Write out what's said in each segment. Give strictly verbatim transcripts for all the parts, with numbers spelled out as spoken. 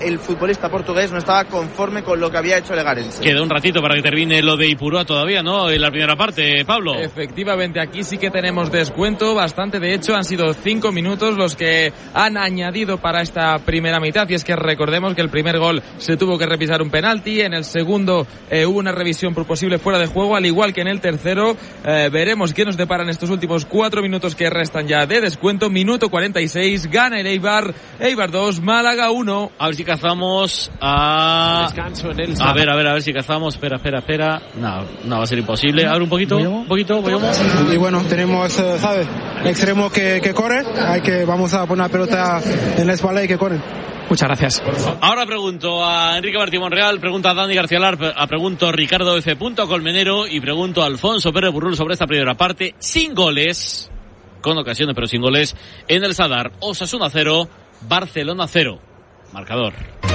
El futbolista portugués no estaba conforme con lo que había hecho Legarense. Queda un ratito para que termine lo de Ipurúa todavía, ¿no? En la primera parte, Pablo. Efectivamente, aquí sí que tenemos descuento bastante. De hecho, han sido cinco minutos los que han añadido para esta primera mitad. Y es que recordemos que el primer gol se tuvo que revisar un penalti. En el segundo eh, hubo una revisión por posible fuera de juego, al igual que en el tercero. Eh, veremos qué nos deparan estos últimos cuatro minutos que restan ya de descuento. Minuto cuarenta y seis, gana el Eibar. Eibar dos, Málaga uno. A ver si cazamos a... A ver, a ver, a ver si cazamos. Espera, espera, espera. No, no va a ser imposible. A ver un poquito, un poquito, vayamos. Y bueno, tenemos, ¿sabes? Extremos que, que corren. Hay que, vamos a poner la pelota en la espalda y que corren. Muchas gracias. Ahora pregunto a Enrique Martí Monreal, pregunta a Dani García Lar, a pregunto a Ricardo F. Colmenero y pregunto a Alfonso Pérez Burrul sobre esta primera parte. Sin goles, con ocasiones pero sin goles, en el Sadar. Osasuna cero, Barcelona cero. Marcador.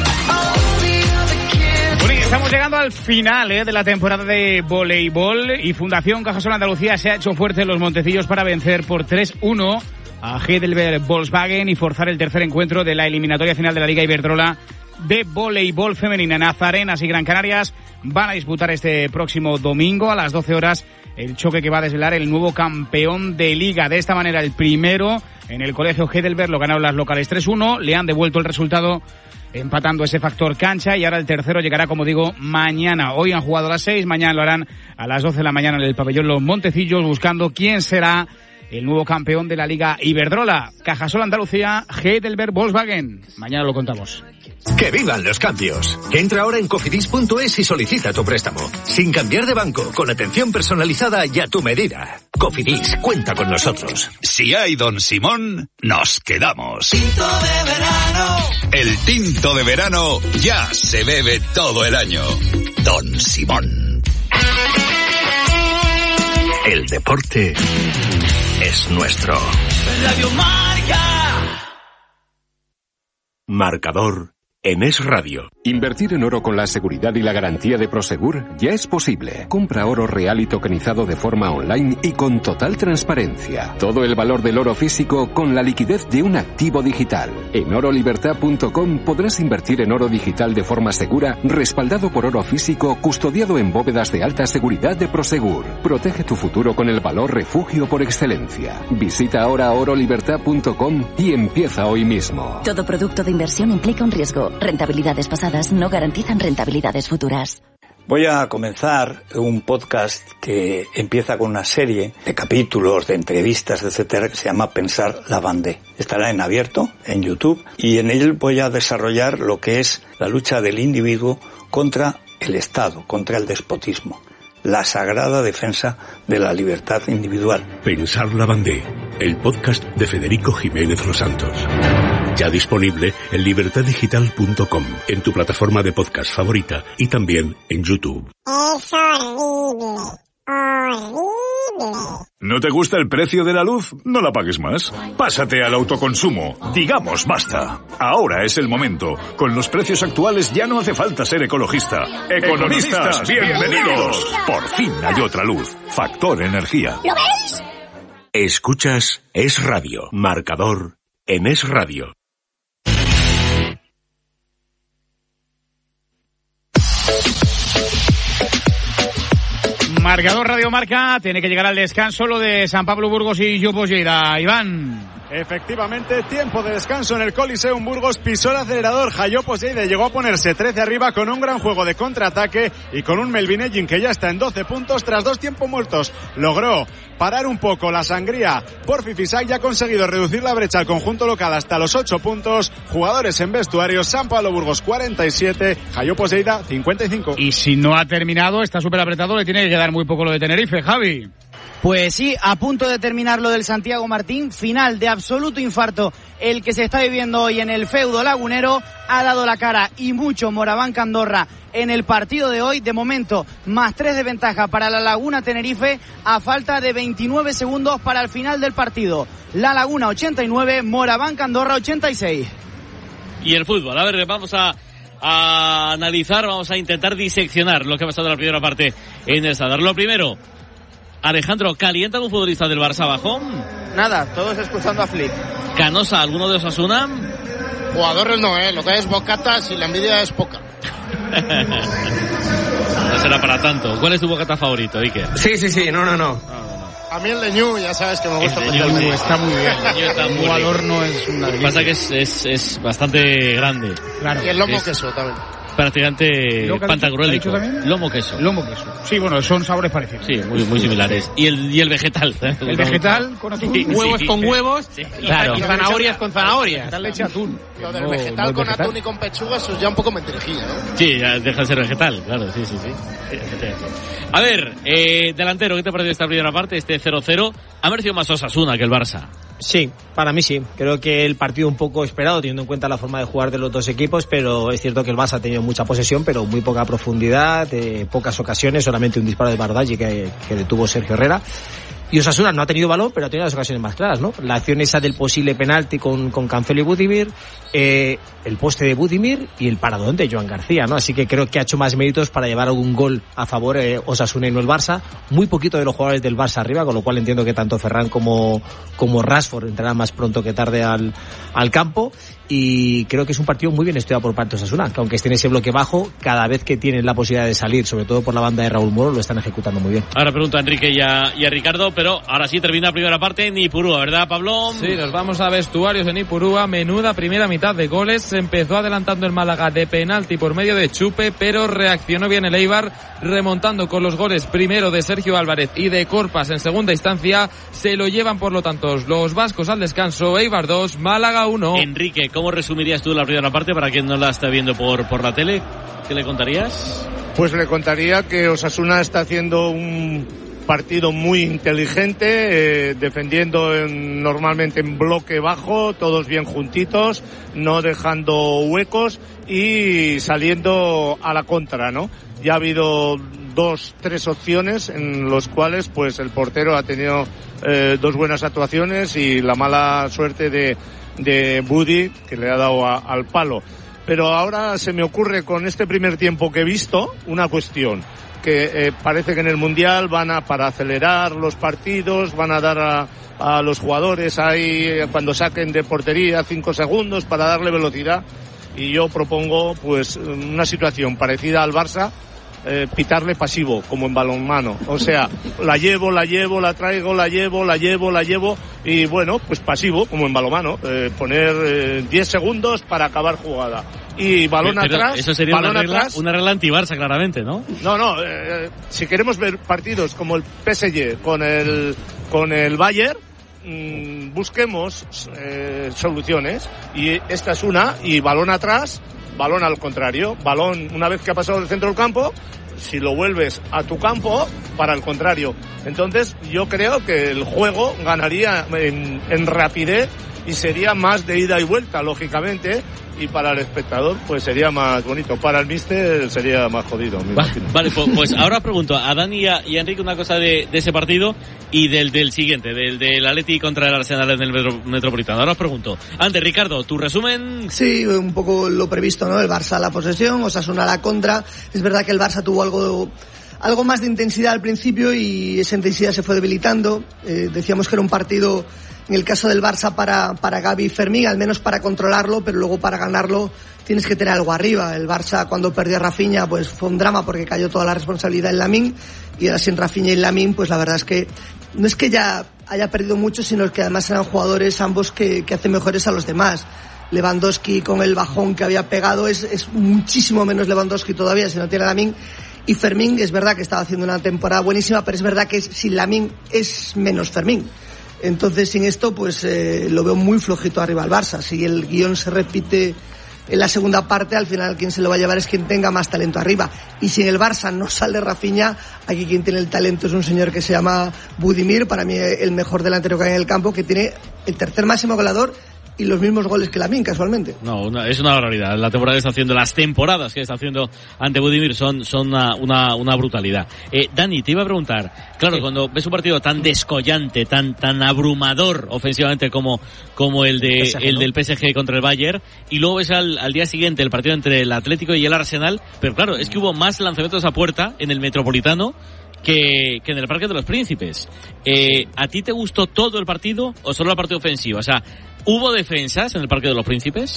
Bueno, y estamos llegando al final ¿eh? de la temporada de voleibol y Fundación Cajasol Andalucía se ha hecho fuerte en los Montecillos para vencer por tres uno a Heidelberg Volkswagen y forzar el tercer encuentro de la eliminatoria final de la Liga Iberdrola de voleibol femenina. Nazarenas y Gran Canarias van a disputar este próximo domingo a las doce horas el choque que va a desvelar el nuevo campeón de Liga. De esta manera, el primero en el colegio Heidelberg lo ganaron las locales tres uno, le han devuelto el resultado empatando ese factor cancha y ahora el tercero llegará, como digo, mañana. Hoy han jugado a las seis, mañana lo harán a las doce de la mañana en el pabellón Los Montecillos, buscando quién será el nuevo campeón de la Liga Iberdrola. Cajasol Andalucía, Heidelberg Volkswagen. Mañana lo contamos. ¡Que vivan los cambios! Entra ahora en cofidis punto es y solicita tu préstamo. Sin cambiar de banco, con atención personalizada y a tu medida. Cofidis, cuenta con nosotros. Si hay Don Simón, nos quedamos. Tinto de verano. El tinto de verano ya se bebe todo el año. Don Simón. El deporte es nuestro. Radio Marca. Marcador en Es Radio. Invertir en oro con la seguridad y la garantía de Prosegur ya es posible. Compra oro real y tokenizado de forma online y con total transparencia. Todo el valor del oro físico con la liquidez de un activo digital. En oro libertad punto com podrás invertir en oro digital de forma segura, respaldado por oro físico, custodiado en bóvedas de alta seguridad de Prosegur. Protege tu futuro con el valor refugio por excelencia. Visita ahora oro libertad punto com y empieza hoy mismo. Todo producto de inversión implica un riesgo. Rentabilidades pasadas no garantizan rentabilidades futuras. Voy a comenzar un podcast que empieza con una serie de capítulos, de entrevistas, etcétera, que se llama Pensar la Vendée. Estará en abierto, en YouTube, y en él voy a desarrollar lo que es la lucha del individuo contra el Estado, contra el despotismo. La sagrada defensa de la libertad individual. Pensar la Vendée, el podcast de Federico Jiménez Los Santos. Ya disponible en libertad digital punto com, en tu plataforma de podcast favorita y también en YouTube. Es horrible, horrible. ¿No te gusta el precio de la luz? No la pagues más. Pásate al autoconsumo. Digamos basta. Ahora es el momento. Con los precios actuales ya no hace falta ser ecologista. ¡Economistas, bienvenidos! Por fin hay otra luz. Factor Energía. ¿Lo veis? Escuchas Es Radio. Marcador en Es Radio. Marcador Radio Marca, tiene que llegar al descanso lo de San Pablo Burgos y Llopos Lleida. Iván. Efectivamente, tiempo de descanso en el Coliseum. Burgos pisó el acelerador. Jayopos Lleida llegó a ponerse trece arriba con un gran juego de contraataque y con un Melvin Ellin que ya está en doce puntos tras dos tiempos muertos. Logró parar un poco la sangría por Fifisac y ha conseguido reducir la brecha al conjunto local hasta los ocho puntos. Jugadores en vestuario, San Pablo Burgos cuarenta y siete, Jayopos Lleida cincuenta y cinco. Y si no ha terminado, está súper apretado, le tiene que quedar muy poco lo de Tenerife, Javi. Pues sí, a punto de terminar lo del Santiago Martín, final de absoluto infarto el que se está viviendo hoy en el feudo lagunero. Ha dado la cara y mucho Moraván Andorra en el partido de hoy. De momento, más tres de ventaja para la Laguna Tenerife a falta de veintinueve segundos para el final del partido. La Laguna ochenta y nueve, Moraván Andorra ochenta y seis. Y el fútbol, a ver, vamos a, a analizar, vamos a intentar diseccionar lo que ha pasado en la primera parte en el Sadar. Lo primero, Alejandro, ¿calienta algún futbolista del Barça abajo? Nada, todos escuchando a Flick. ¿Canosa, alguno de Osasuna? Jugadores no, ¿eh? Lo que es bocatas y la envidia es poca. No será para tanto. ¿Cuál es tu bocata favorito, Iker? Sí, sí, sí, no, no, no. A mí el leñú, ya sabes que me gusta. El leñú sí. Está muy bien. El leñú está muy jugador rico. No es una delicia. Pasa que es, es, es bastante grande. Claro. Y el lomo es queso también. Prácticamente pantagruélico. Lomo queso. Lomo queso. Sí, bueno, son sabores parecidos. Sí, muy, muy similares. Y el, y el vegetal. El vegetal con atún. Sí, huevos sí, con sí. huevos. Sí. Y, claro. y zanahorias con zanahorias. Da leche atún. Lo del vegetal con vegetal. Atún y con pechuga, eso es ya un poco mentirejilla, ¿no? Sí, ya deja de ser vegetal, claro, sí, sí, sí. A ver, eh, delantero, ¿qué te parece esta primera parte? Este cero cero. Ha merecido más Osasuna que el Barça. Sí, para mí sí. Creo que el partido un poco esperado, teniendo en cuenta la forma de jugar de los dos equipos, pero es cierto que el Barça ha tenido mucha posesión, pero muy poca profundidad, eh, pocas ocasiones, solamente un disparo de Bardaggi que, que detuvo Sergio Herrera. Y Osasuna no ha tenido balón, pero ha tenido las ocasiones más claras, ¿no? La acción esa del posible penalti con, con Cancelo y Budimir, eh, el poste de Budimir y el paradón de Joan García, ¿no? Así que creo que ha hecho más méritos para llevar algún gol a favor eh, Osasuna y no el Barça. Muy poquito de los jugadores del Barça arriba, con lo cual entiendo que tanto Ferran como, como Rashford entrarán más pronto que tarde al, al campo. Y creo que es un partido muy bien estudiado por parte de Osasuna, que aunque esté en ese bloque bajo, cada vez que tienen la posibilidad de salir, sobre todo por la banda de Raúl Moro, lo están ejecutando muy bien. Ahora pregunto a Enrique y a, y a Ricardo, pero ahora sí termina la primera parte en Ipurúa, ¿verdad, Pablo? Sí, nos vamos a vestuarios en Ipurúa. Menuda primera mitad de goles. Se empezó adelantando el Málaga de penalti por medio de Chupe, pero reaccionó bien el Eibar, remontando con los goles primero de Sergio Álvarez y de Corpas en segunda instancia. Se lo llevan, por lo tanto, los vascos al descanso. Eibar dos, Málaga uno. Enrique, ¿cómo resumirías tú la primera parte para quien no la está viendo por, por la tele? ¿Qué le contarías? Pues le contaría que Osasuna está haciendo un partido muy inteligente, eh, defendiendo en, normalmente en bloque bajo, todos bien juntitos, no dejando huecos y saliendo a la contra, ¿no? Ya ha habido dos, tres opciones en los cuales pues el portero ha tenido eh, dos buenas actuaciones y la mala suerte de, de Budi, que le ha dado a, al palo. Pero ahora se me ocurre con este primer tiempo que he visto una cuestión. que eh, parece que en el Mundial van a, para acelerar los partidos, van a dar a, a los jugadores ahí, cuando saquen de portería, cinco segundos para darle velocidad. Y yo propongo pues una situación parecida al Barça, eh, pitarle pasivo, como en balonmano. O sea, la llevo, la llevo, la traigo, la llevo, la llevo, la llevo, y bueno, pues pasivo, como en balonmano, eh, poner eh, diez segundos para acabar jugada. Y balón pero, atrás, eso sería balón una regla, atrás. Una regla anti-Barça, claramente, ¿no? No, no, eh, si queremos ver partidos como el P S G con el, con el Bayern, mmm, busquemos eh, soluciones, y esta es una, y balón atrás, balón al contrario, balón una vez que ha pasado el centro del campo, si lo vuelves a tu campo, para el contrario. Entonces yo creo que el juego ganaría en, en rapidez y sería más de ida y vuelta, lógicamente, y para el espectador pues sería más bonito. Para el míster sería más jodido, me vale, imagino. Vale, pues, pues ahora pregunto a Dani y a, y a Enrique una cosa de, de ese partido y del, del siguiente, del, del Atleti contra el Arsenal en el metro, Metropolitano. Ahora os pregunto. Antes, Ricardo, ¿tu resumen? Sí, un poco lo previsto, ¿no? El Barça a la posesión, Osasuna a la contra. Es verdad que el Barça tuvo algo... algo más de intensidad al principio y esa intensidad se fue debilitando. Eh, decíamos que era un partido, en el caso del Barça, para, para Gavi y Fermín, al menos para controlarlo, pero luego para ganarlo tienes que tener algo arriba. El Barça, cuando perdió a Rafinha, pues fue un drama porque cayó toda la responsabilidad en Lamine, y ahora sin Rafinha y Lamine, pues la verdad es que no es que ya haya perdido mucho, sino que además eran jugadores ambos que, que hacen mejores a los demás. Lewandowski, con el bajón que había pegado, es, es muchísimo menos Lewandowski todavía si no tiene a Lamine. Y Fermín, es verdad que estaba haciendo una temporada buenísima, pero es verdad que sin Lamine es menos Fermín. Entonces, sin esto, pues eh, lo veo muy flojito arriba al Barça. Si el guión se repite en la segunda parte, al final quien se lo va a llevar es quien tenga más talento arriba. Y si en el Barça no sale Rafinha, aquí quien tiene el talento es un señor que se llama Budimir, para mí el mejor delantero que hay en el campo, que tiene el tercer máximo goleador y los mismos goles que Lamine, casualmente. No, una, es una barbaridad. La temporada que está haciendo, las temporadas que está haciendo ante Budimir son, son una, una, una brutalidad. Eh, Dani, te iba a preguntar, claro, sí. Cuando ves un partido tan descollante, tan, tan abrumador ofensivamente como, como el de, P S G, el ¿no? del P S G contra el Bayern, y luego ves al, al día siguiente el partido entre el Atlético y el Arsenal, pero claro, es que hubo más lanzamientos a puerta en el Metropolitano que, que en el Parque de los Príncipes. Eh, ¿a ti te gustó todo el partido o solo la parte ofensiva? O sea, ¿hubo defensas en el Parque de los Príncipes?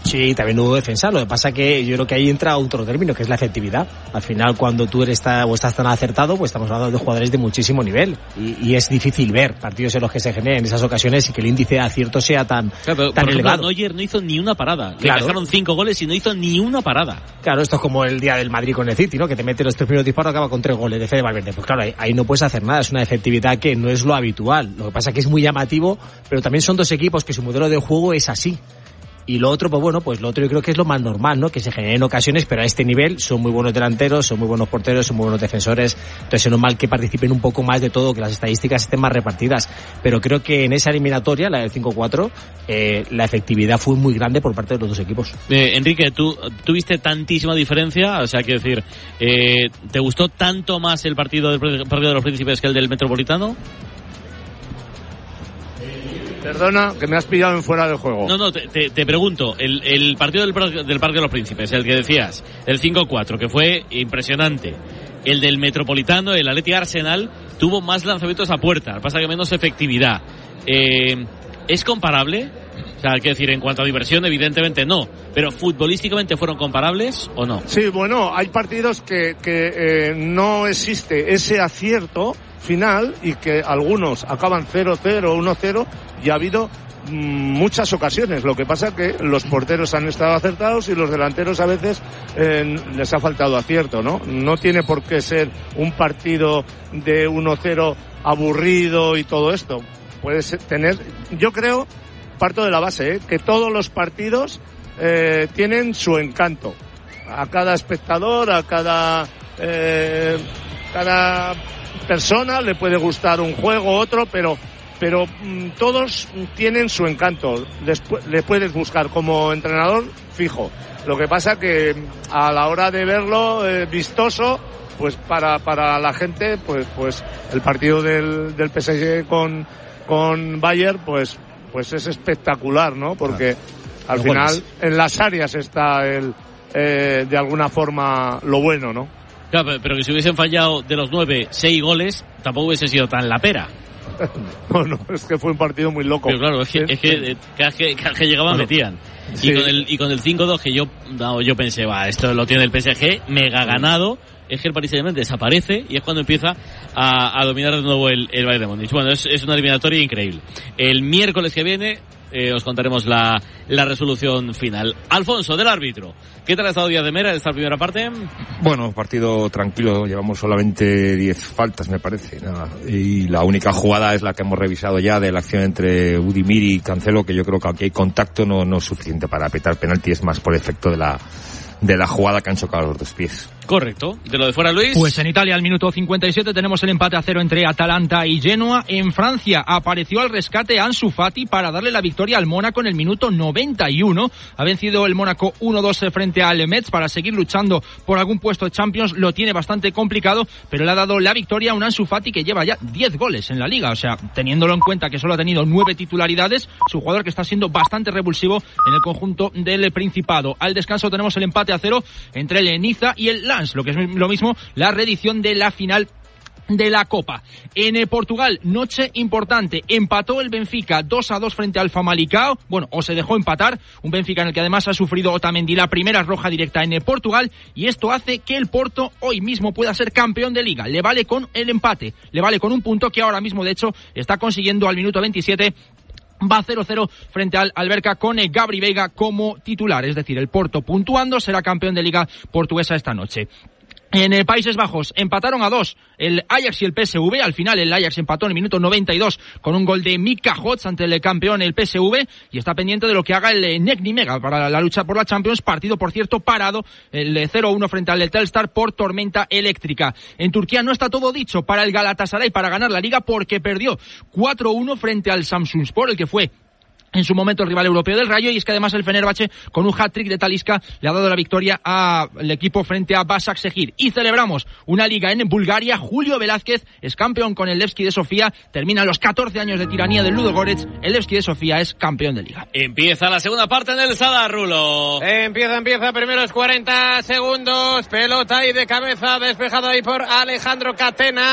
Sí, también hubo defensa. Lo que pasa que yo creo que ahí entra otro término, que es la efectividad. Al final, cuando tú eres ta, o estás tan acertado, pues estamos hablando de jugadores de muchísimo nivel. Y, y es difícil ver partidos en los que se generen esas ocasiones y que el índice de acierto sea tan, claro, pero, tan por elevado. ejemplo, Neuer no hizo ni una parada. Claro. Le dejaron cinco goles y no hizo ni una parada. Claro, esto es como el día del Madrid con el City, ¿no? Que te mete los tres primeros disparos y acaba con tres goles de Fede Valverde. Pues claro, ahí, ahí no puedes hacer nada. Es una efectividad que no es lo habitual. Lo que pasa es que es muy llamativo, pero también son dos equipos que su modelo de juego es así. Y lo otro, pues bueno, pues lo otro yo creo que es lo más normal, ¿no? Que se generen ocasiones, pero a este nivel son muy buenos delanteros, son muy buenos porteros, son muy buenos defensores. Entonces es normal que participen un poco más de todo, que las estadísticas estén más repartidas. Pero creo que en esa eliminatoria, la del cinco cuatro, eh, la efectividad fue muy grande por parte de los dos equipos. Eh, Enrique, ¿tú tuviste tantísima diferencia? O sea, quiero decir, eh, ¿te gustó tanto más el partido del partido de los Príncipes que el del Metropolitano? Perdona, que me has pillado en fuera del juego. No, no, te, te, te pregunto, el, el partido del, del Parque de los Príncipes, el que decías, el cinco cuatro, que fue impresionante. El del Metropolitano, el Athletic Arsenal, tuvo más lanzamientos a puerta, pasa que menos efectividad. Eh, ¿Es comparable? O sea, quiero decir, en cuanto a diversión, evidentemente no. Pero futbolísticamente, ¿fueron comparables o no? Sí, bueno, hay partidos que, que eh, no existe ese acierto final y que algunos acaban cero cero, uno cero y ha habido mmm, muchas ocasiones. Lo que pasa que los porteros han estado acertados y los delanteros a veces eh, les ha faltado acierto, ¿no? No tiene por qué ser un partido de uno cero aburrido y todo esto. Puede ser, tener, yo creo, parto de la base, ¿eh? que todos los partidos eh, tienen su encanto. A cada espectador, a cada eh, cada persona le puede gustar un juego, otro, pero pero mmm, todos tienen su encanto. Después le puedes buscar como entrenador fijo. Lo que pasa que a la hora de verlo eh, vistoso, pues para para la gente, pues pues el partido del del P S G con con Bayern, pues pues es espectacular, ¿no? Porque al Los final goles. en las áreas está el eh, de alguna forma lo bueno, ¿no? Claro, pero que si hubiesen fallado de los nueve, seis goles, tampoco hubiese sido tan la pera. No, no, es que fue un partido muy loco. Pero claro, es que, es que eh, cada vez que, cada vez que llegaban Bueno, metían. sí. Y con el y con el cinco dos que yo no, yo pensé, va, esto lo tiene el P S G, mega ganado. Es que el Paris Saint-Germain desaparece y es cuando empieza a, a dominar de nuevo el, el Bayern de Múnich. Bueno, es, es una eliminatoria increíble. El miércoles que viene eh, os contaremos la, la resolución final. Alfonso, del árbitro, ¿qué tal ha estado Díaz de Mera en esta primera parte? Bueno, partido tranquilo, llevamos solamente diez faltas, me parece, nada. Y la única jugada es la que hemos revisado ya de la acción entre Budimir y Cancelo, que yo creo que aquí hay contacto, no, no es suficiente para petar penalti, es más por efecto de la de la jugada que han chocado los dos pies. Correcto. ¿De lo de fuera, Luis? Pues en Italia, al minuto cincuenta y siete, tenemos el empate a cero entre Atalanta y Genoa. En Francia apareció al rescate Ansu Fati para darle la victoria al Mónaco en el minuto noventa y uno. Ha vencido el Mónaco uno dos frente al Metz para seguir luchando por algún puesto de Champions. Lo tiene bastante complicado, pero le ha dado la victoria a un Ansu Fati que lleva ya diez goles en la Liga. O sea, teniéndolo en cuenta que solo ha tenido nueve titularidades, su jugador que está siendo bastante revulsivo en el conjunto del Principado. Al descanso tenemos el empate a cero entre el Niza y el Lens, lo que es lo mismo, la reedición de la final de la Copa. En eh, Portugal, noche importante, empató el Benfica dos a dos frente al Famalicão, bueno, o se dejó empatar, un Benfica en el que además ha sufrido Otamendi la primera roja directa en eh, Portugal, y esto hace que el Porto hoy mismo pueda ser campeón de Liga. Le vale con el empate, le vale con un punto que ahora mismo de hecho está consiguiendo al minuto veintisiete. Va cero cero frente al Alberca con Gabri Veiga como titular, es decir, el Porto puntuando será campeón de Liga portuguesa esta noche. En eh, Países Bajos empataron a dos el Ajax y el P S V. Al final el Ajax empató en el minuto noventa y dos con un gol de Mika Hots ante el campeón el P S V, y está pendiente de lo que haga el eh, Nek Mega para la lucha por la Champions. Partido, por cierto, parado el eh, cero uno frente al Telstar por tormenta eléctrica. En Turquía no está todo dicho para el Galatasaray para ganar la Liga, porque perdió cuatro uno frente al Samsunspor, el que fue en su momento el rival europeo del Rayo, y es que además el Fenerbahce con un hat-trick de Talisca le ha dado la victoria al equipo frente a Başakşehir. Y celebramos una liga en Bulgaria. Julio Velázquez es campeón con el Levski de Sofía, termina los catorce años de tiranía del Ludogorets, el Levski de Sofía es campeón de liga. Empieza la segunda parte en el Sadar, Rulo. Empieza, empieza, primeros cuarenta segundos, pelota ahí de cabeza, despejado ahí por Alejandro Catena.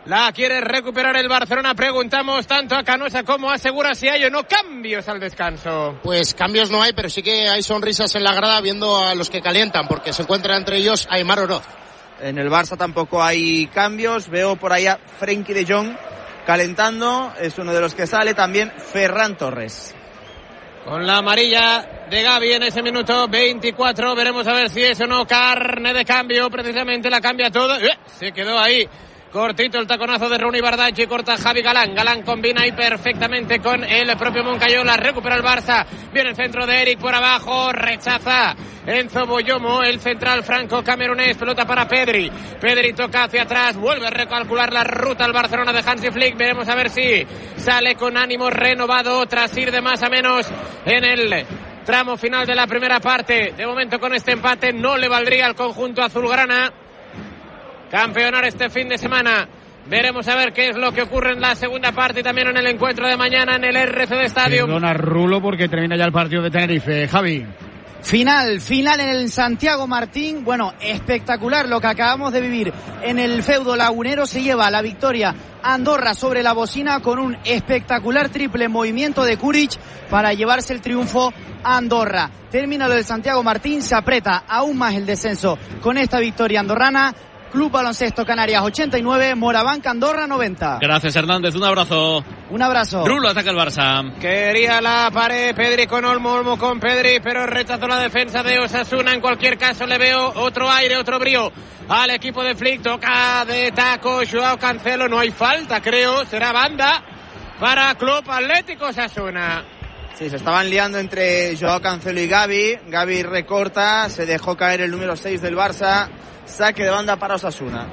La quiere recuperar el Barcelona. Preguntamos tanto a Canosa como a Segura si hay o no cambios al descanso. Pues cambios no hay, pero sí que hay sonrisas en la grada viendo a los que calientan, porque se encuentra entre ellos Aimar Oroz. En el Barça tampoco hay cambios. Veo por ahí a Frenkie de Jong calentando. Es uno de los que sale. También Ferran Torres. Con la amarilla de Gavi en ese minuto veinticuatro. Veremos a ver si es o no carne de cambio. Precisamente la cambia todo. ¡Eh! Se quedó ahí. Cortito el taconazo de Rooney Bardghji, corta Javi Galán. Galán combina ahí perfectamente con el propio Moncayola. Recupera el Barça. Viene el centro de Eric por abajo. Rechaza Enzo Boyomo, el central franco camerunés. Pelota para Pedri. Pedri toca hacia atrás. Vuelve a recalcular la ruta al Barcelona de Hansi Flick. Veremos a ver si sale con ánimo renovado tras ir de más a menos en el tramo final de la primera parte. De momento con este empate no le valdría al conjunto azulgrana campeonar este fin de semana. Veremos a ver qué es lo que ocurre en la segunda parte y también en el encuentro de mañana en el R C D Stadium. Perdona, Rulo, porque termina ya el partido de Tenerife. Javi. Final, final en el Santiago Martín. Bueno, espectacular lo que acabamos de vivir en el feudo lagunero. Se lleva la victoria Andorra sobre la bocina con un espectacular triple movimiento de Kuric para llevarse el triunfo a Andorra. Termina lo del Santiago Martín, se aprieta aún más el descenso con esta victoria andorrana. Club Baloncesto Canarias ochenta y nueve, Morabanca Andorra noventa. Gracias, Hernández, un abrazo. Un abrazo. Rulo ataca el Barça. Quería la pared Pedri con Olmo, Olmo con Pedri, pero rechazó la defensa de Osasuna. En cualquier caso le veo otro aire, otro brío al equipo de Flick. Toca de taco Joao Cancelo, no hay falta, creo, será banda para Club Atlético Osasuna. Sí, se estaban liando entre Joao Cancelo y Gavi. Gavi recorta, se dejó caer el número seis del Barça. Saque de banda para Osasuna.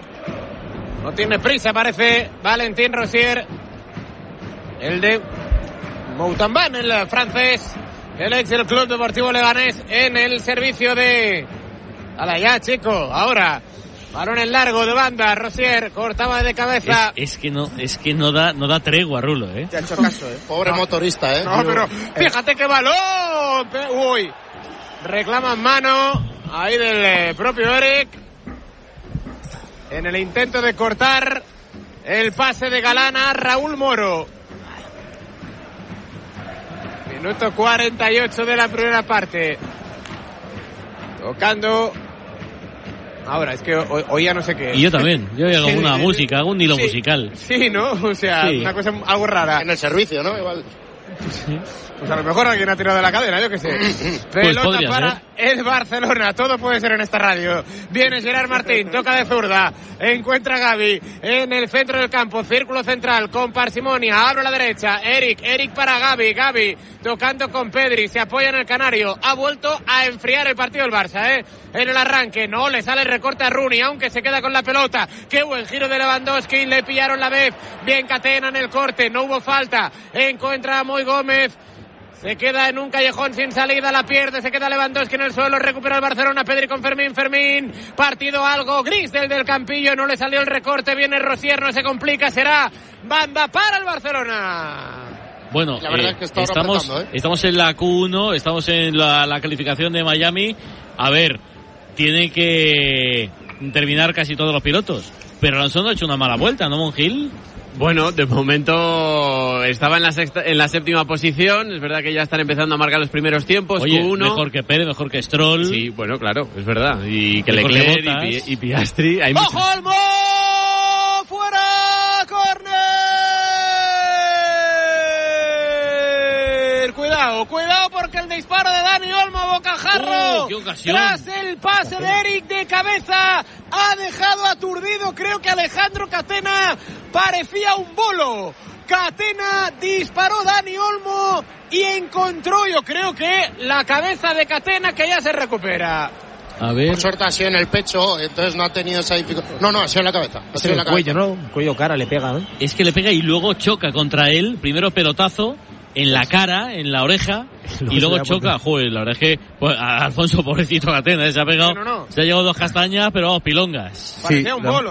No tiene prisa, parece Valentín Rosier, el de Moutambán, el francés, el ex del Club Deportivo Leganés, en el servicio de... ¡Hala ya, chico! Ahora, balón en largo de banda, Rosier cortaba de cabeza. Es, es que no, es que no da, no da tregua, Rulo, ¿eh? Te ha hecho caso, ¿eh? Pobre no. motorista, ¿eh? No, pero fíjate qué balón. Uy, reclaman mano ahí del eh, propio Eric en el intento de cortar el pase de Galán a Raúl Moro. Minuto cuarenta y ocho de la primera parte. Tocando. Ahora, es que hoy, hoy ya no sé qué. Y yo también. Yo oigo sí, una sí, música, algún hilo sí, musical. Sí, ¿no? O sea, sí. Una cosa algo rara. En el servicio, ¿no? Igual. Sí. Pues a lo mejor alguien ha tirado de la cadena, yo qué sé. Pelota pues para ser. el Barcelona, todo puede ser en esta radio. Viene Gerard Martín, toca de zurda, encuentra a Gavi en el centro del campo, círculo central con parsimonia, abre a la derecha, Eric, Eric para Gavi, Gavi tocando con Pedri, se apoya en el Canario, ha vuelto a enfriar el partido el Barça, ¿eh? En el arranque, no le sale el recorte a Rooney, aunque se queda con la pelota. Qué buen giro de Lewandowski, le pillaron la vez, bien Catena en el corte, no hubo falta, encuentra a Moy Gómez. Se queda en un callejón sin salida, la pierde, se queda Lewandowski en el suelo, recupera el Barcelona, Pedri con Fermín, Fermín, partido algo gris del del Campillo, no le salió el recorte, viene Rosier, no se complica, será banda para el Barcelona. Bueno, la verdad eh, es que está estamos, ¿eh? estamos en la Q uno, estamos en la, la calificación de Miami, a ver, tiene que terminar casi todos los pilotos, pero Alonso no ha hecho una mala vuelta, ¿no, Monjil? Bueno, de momento estaba en la sexta, en la séptima posición. Es verdad que ya están empezando a marcar los primeros tiempos. Oye, Q uno. Mejor que Pérez, mejor que Stroll. Sí, bueno, claro, es verdad. Y que mejor Leclerc que y, Pi- y Piastri. Hay ¡Ojo al mo! ¡Fuera! ¡Córner! Cuidado, cuidado porque el disparo de Dani Olmo a bocajarro. Uh, ¡Qué ocasión! Tras el pase de Eric de cabeza ha dejado aturdido, creo que Alejandro Catena. Parecía un bolo. Catena disparó Dani Olmo y encontró, yo creo que la cabeza de Catena, que ya se recupera. A ver. Por suerte ha sido en el pecho, entonces no ha tenido esa dificultad. No, no, ha sido en la cabeza. Ha sido en la el cuello, cabeza. ¿no? Cuello cara le pega, ¿no? Es que le pega y luego choca contra él. Primero pelotazo en la cara, en la oreja, y luego choca. Joder, la verdad es que pues, a Alfonso, pobrecito Catena, ¿eh? se ha pegado, no, no. se ha llevado dos castañas, pero vamos, pilongas. Parecía sí, un lo, bolo.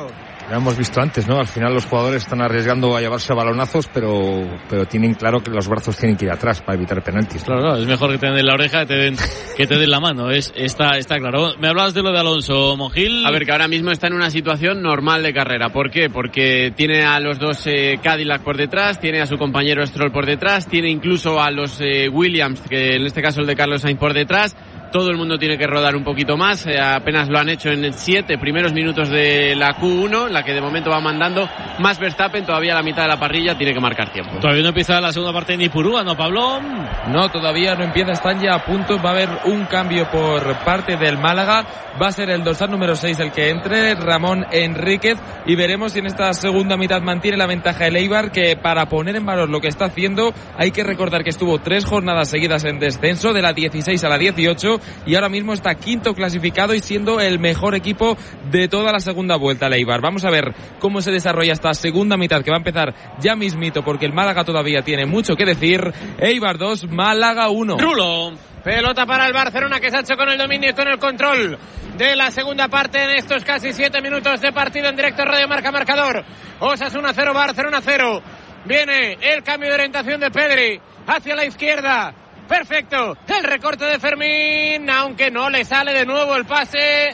lo hemos visto antes, ¿no? Al final los jugadores están arriesgando a llevarse balonazos, pero pero tienen claro que los brazos tienen que ir atrás para evitar penaltis. Claro, claro, es mejor que te den la oreja que te den, que te den la mano, es, está, está claro. Me hablabas de lo de Alonso, Monjil. A ver, que ahora mismo está en una situación normal de carrera. ¿Por qué? Porque tiene a los dos eh, Cadillac por detrás, tiene a su compañero Stroll por detrás, tiene incluso a los eh, Williams, que en este caso el de Carlos Sainz por detrás. Todo el mundo tiene que rodar un poquito más, eh, apenas lo han hecho en siete primeros minutos de la Q uno, la que de momento va mandando. Más Verstappen, todavía a la mitad de la parrilla, tiene que marcar tiempo. Todavía no empieza la segunda parte de Nipurúa, ¿no, Pablo? No, todavía no empieza, están ya a punto. Va a haber un cambio por parte del Málaga. Va a ser el dorsal número seis el que entre, Ramón Enríquez, y veremos si en esta segunda mitad mantiene la ventaja el Eibar, que para poner en valor lo que está haciendo, hay que recordar que estuvo tres jornadas seguidas en descenso, de la dieciséis a la dieciocho, y ahora mismo está quinto clasificado y siendo el mejor equipo de toda la segunda vuelta, el Eibar. Vamos a ver cómo se desarrolla esta segunda mitad, que va a empezar ya mismito, porque el Málaga todavía tiene mucho que decir. Eibar dos, Málaga uno. Rulo. Pelota para el Barcelona, que se ha hecho con el dominio y con el control de la segunda parte en estos casi siete minutos de partido en directo Radio Marca Marcador. Osasuna cero, Barcelona cero. Viene el cambio de orientación de Pedri hacia la izquierda. Perfecto, el recorte de Fermín, aunque no le sale de nuevo el pase.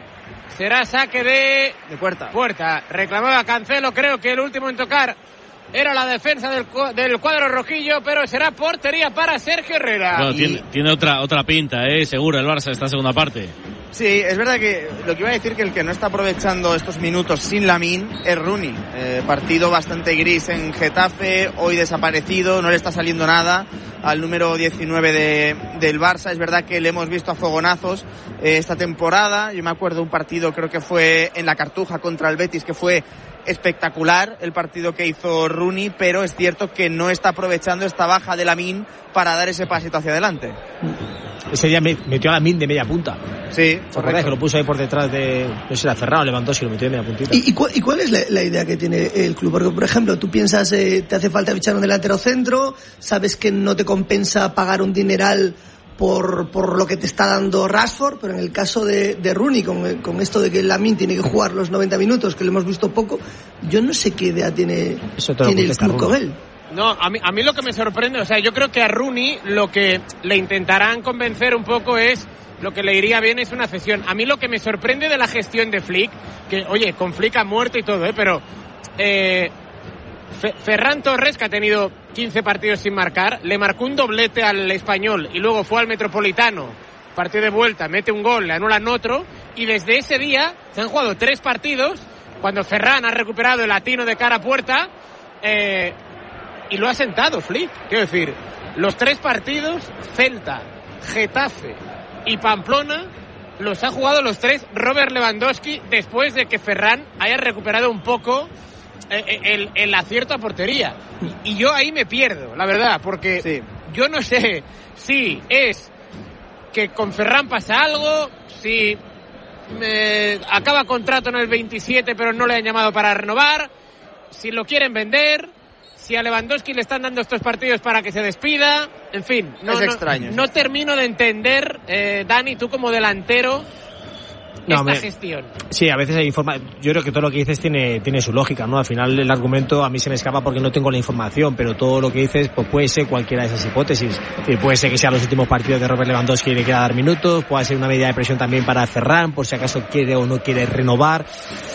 Será saque de... De puerta. Puerta, reclamaba Cancelo, creo que el último en tocar era la defensa del, del cuadro rojillo, pero será portería para Sergio Herrera. Bueno, y... tiene, tiene otra otra pinta, eh, seguro, el Barça esta segunda parte. Sí, es verdad que lo que iba a decir, que el que no está aprovechando estos minutos sin Lamine es Rooney. Eh, partido bastante gris en Getafe, hoy desaparecido, no le está saliendo nada al número diecinueve de, del Barça. Es verdad que le hemos visto a fogonazos eh, esta temporada. Yo me acuerdo de un partido, creo que fue en la Cartuja contra el Betis, que fue espectacular el partido que hizo Rooney, pero es cierto que no está aprovechando esta baja de Lamine para dar ese pasito hacia adelante. Ese día metió a Lamine de media punta. Sí, correcto. Que lo puso ahí por detrás de, no sé, era Ferrao, levantó si lo metió de media puntita. ¿Y, y, cu- y cuál es la, la idea que tiene el club? Porque, por ejemplo, tú piensas, eh, te hace falta fichar un delantero centro, sabes que no te compensa pagar un dineral por, por lo que te está dando Rashford, pero en el caso de, de Rooney, con, con esto de que Lamine tiene que jugar los noventa minutos, que lo hemos visto poco, yo no sé qué idea tiene, tiene el club con él. No, a mí, a mí lo que me sorprende, o sea, yo creo que a Rooney lo que le intentarán convencer un poco es, lo que le iría bien es una cesión. A mí lo que me sorprende de la gestión de Flick, que, oye, con Flick ha muerto y todo, ¿eh? Pero eh, Fe- Ferran Torres, que ha tenido quince partidos sin marcar, le marcó un doblete al Español y luego fue al Metropolitano, partido de vuelta, mete un gol, le anulan otro, y desde ese día se han jugado tres partidos, cuando Ferran ha recuperado el latino de cara a puerta, eh, y lo ha sentado Flick. Quiero decir, los tres partidos, Celta, Getafe y Pamplona, los ha jugado los tres Robert Lewandowski, después de que Ferran haya recuperado un poco eh, el, el acierto a portería. Y, y yo ahí me pierdo, la verdad, porque sí. Yo no sé si es que con Ferran pasa algo, si eh, acaba contrato en el veintisiete pero no le han llamado para renovar, si lo quieren vender, si a Lewandowski le están dando estos partidos para que se despida, en fin, no, es no, extraño. No termino de entender, eh, Dani, tú como delantero, no, esta me, gestión. Sí, a veces hay informa. Yo creo que todo lo que dices tiene tiene su lógica, ¿no? Al final el argumento a mí se me escapa porque no tengo la información, pero todo lo que dices pues puede ser cualquiera de esas hipótesis. Y puede ser que sean los últimos partidos de Robert Lewandowski y le quiera dar minutos, puede ser una medida de presión también para Ferran, por si acaso quiere o no quiere renovar.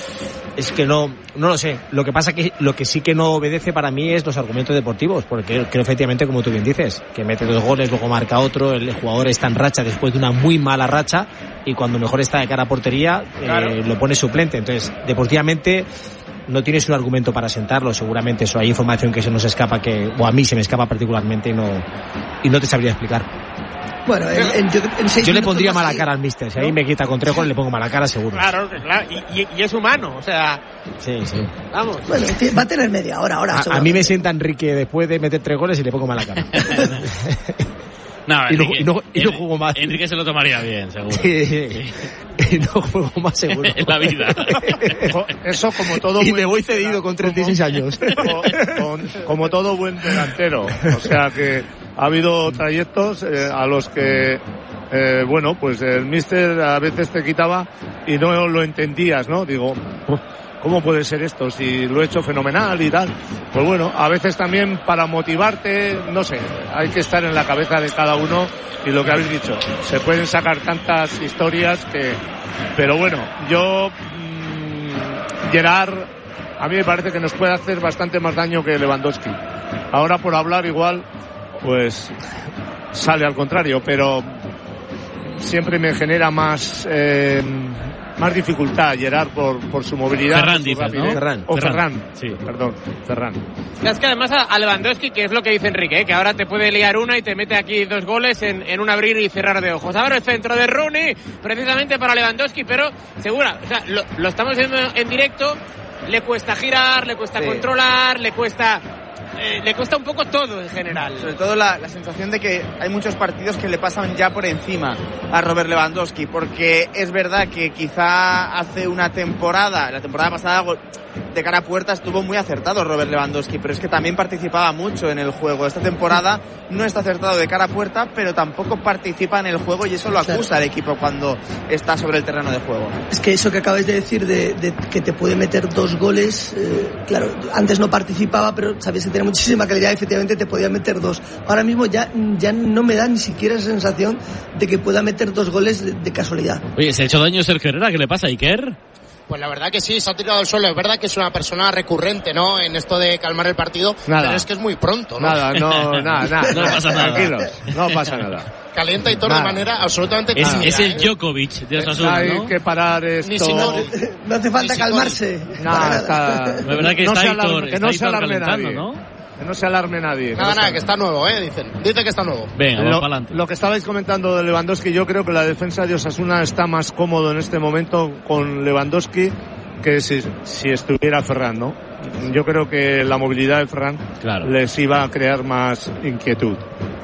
Es que no, no lo sé. Lo que pasa que lo que sí que no obedece para mí es los argumentos deportivos, porque creo efectivamente, como tú bien dices, que mete dos goles, luego marca otro, el jugador está en racha después de una muy mala racha y cuando mejor está de cara a portería, claro, eh, lo pone suplente. Entonces, deportivamente no tienes un argumento para sentarlo, seguramente eso hay información que se nos escapa, que o a mí se me escapa particularmente y no y no te sabría explicar. Bueno, en, en, en seis yo le pondría mala ahí, cara al míster. Si ¿no? Ahí me quita con tres goles, le pongo mala cara seguro. Claro, claro. Y, y, y es humano, o sea. Sí, sí. Vamos. Bueno, va a tener media hora ahora. A, a mí me sienta Enrique después de meter tres goles y le pongo mala cara. No, y, Enrique, no, y, no, y no juego más. Enrique se lo tomaría bien, seguro. Sí, sí. Y no juego más seguro. En la vida. Eso como todo y buen me voy cedido con treinta y seis años. Con, como todo buen delantero. O sea que ha habido trayectos eh, a los que eh, bueno, pues el míster a veces te quitaba y no lo entendías, ¿no? Digo, ¿cómo puede ser esto? Si lo he hecho fenomenal y tal. Pues bueno, a veces también para motivarte, no sé, hay que estar en la cabeza de cada uno y lo que habéis dicho, se pueden sacar tantas historias que... Pero bueno, yo... Mmm, Gerard, a mí me parece que nos puede hacer bastante más daño que Lewandowski. Ahora por hablar igual, pues sale al contrario, pero siempre me genera más... Eh, más dificultad Gerard por, por su movilidad. Ferran dices, ¿no? Ferran. O Ferran. Ferran. Sí, perdón, Ferran. Es que además a Lewandowski, que es lo que dice Enrique, ¿eh? Que ahora te puede liar una y te mete aquí dos goles en, en un abrir y cerrar de ojos. Ahora el centro de Rooney, precisamente para Lewandowski, pero segura, o sea, lo, lo estamos viendo en directo, le cuesta girar, le cuesta sí. controlar, le cuesta... Eh, le cuesta un poco todo en general. Sobre todo la, la sensación de que hay muchos partidos que le pasan ya por encima a Robert Lewandowski, porque es verdad que quizá hace una temporada, la temporada pasada de cara a puerta estuvo muy acertado Robert Lewandowski, pero es que también participaba mucho en el juego. Esta temporada no está acertado de cara a puerta, pero tampoco participa en el juego y eso lo acusa al equipo cuando está sobre el terreno de juego. Es que eso que acabáis de decir de, de que te puede meter dos goles, eh, claro, antes no participaba, pero sabías que tenía muchísima calidad, efectivamente te podía meter dos. Ahora mismo ya, ya no me da ni siquiera esa sensación de que pueda meter dos goles de, de casualidad. Oye, ¿se ha hecho daño Sergio Herrera? ¿Qué le pasa a Iker? Pues la verdad que sí, se ha tirado al suelo. Es verdad que es una persona recurrente, ¿no? En esto de calmar el partido, nada. Pero es que es muy pronto, ¿no? Nada, no, nada, nada. No pasa nada. Tranquilos, no pasa nada. Calienta y todo de manera absolutamente es, clara, es el ¿eh? Djokovic de Osasuna, Hay ¿no? que parar esto. Ni si no, no hace falta si calmarse. No, está... La verdad que no está se Hitor, alarme, que está no se Hitor alarme calentando, nadie. ¿no? Que no se alarme nadie. Nada, no nada, que está nuevo, ¿eh? Dicen. Dice que está nuevo. Venga, lo, vamos para adelante. Lo que estabais comentando de Lewandowski, yo creo que la defensa de Osasuna está más cómodo en este momento con Lewandowski que si, si estuviera Ferran, ¿no? Yo creo que la movilidad de Ferran claro. les iba a crear más inquietud.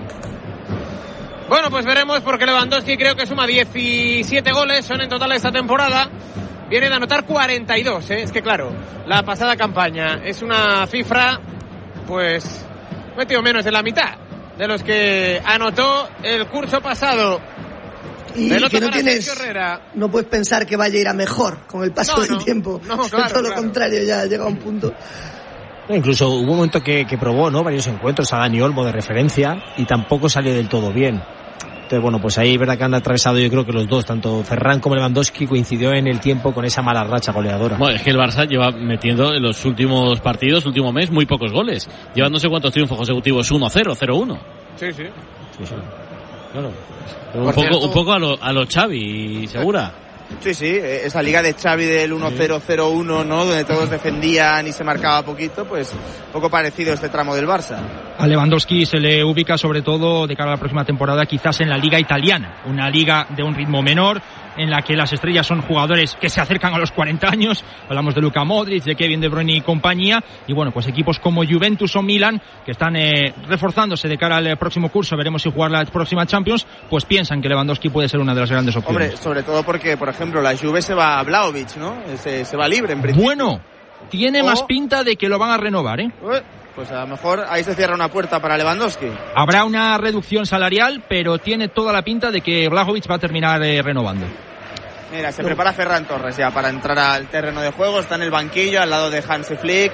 Bueno, pues veremos, porque Lewandowski creo que suma diecisiete goles, son en total esta temporada. Viene de anotar cuarenta y dos, ¿eh? Es que claro, la pasada campaña es una cifra, pues, metido menos de la mitad de los que anotó el curso pasado. Y Pelota que no para tienes, Sergio Herrera. no puedes pensar que vaya a ir a mejor con el paso No, del no. tiempo. No, claro, Todo lo claro. contrario, ya llega a un punto. Incluso hubo un momento que, que probó, ¿no? Varios encuentros a Dani Olmo de referencia y tampoco salió del todo bien. Entonces, bueno, pues ahí es verdad que han atravesado, yo creo que los dos, tanto Ferran como Lewandowski, coincidió en el tiempo con esa mala racha goleadora. Bueno, es que el Barça lleva metiendo en los últimos partidos, último mes, muy pocos goles. Lleva no sé cuántos triunfos consecutivos, uno cero, cero uno. Sí, sí. Sí, sí. Claro. Un poco, un poco a lo, a lo Xavi, ¿segura? Sí, sí, esa liga de Xavi del uno cero cero uno, ¿no? Donde todos defendían y se marcaba poquito, pues poco parecido a este tramo del Barça. A Lewandowski se le ubica sobre todo de cara a la próxima temporada quizás en la liga italiana, una liga de un ritmo menor, en la que las estrellas son jugadores que se acercan a los cuarenta años. Hablamos de Luka Modric, de Kevin De Bruyne y compañía, y bueno, pues equipos como Juventus o Milan, que están eh, reforzándose de cara al próximo curso, veremos si jugar la próxima Champions, pues piensan que Lewandowski puede ser una de las grandes opciones. Hombre, sobre todo porque, por ejemplo, la Juve se va a Vlahovic, ¿no? Se, se va libre en principio. Bueno, tiene o... más pinta de que lo van a renovar, ¿eh? Pues a lo mejor ahí se cierra una puerta para Lewandowski. Habrá una reducción salarial, pero tiene toda la pinta de que Vlahovic va a terminar eh, renovando. Mira, se prepara Ferran Torres ya para entrar al terreno de juego, está en el banquillo al lado de Hansi Flick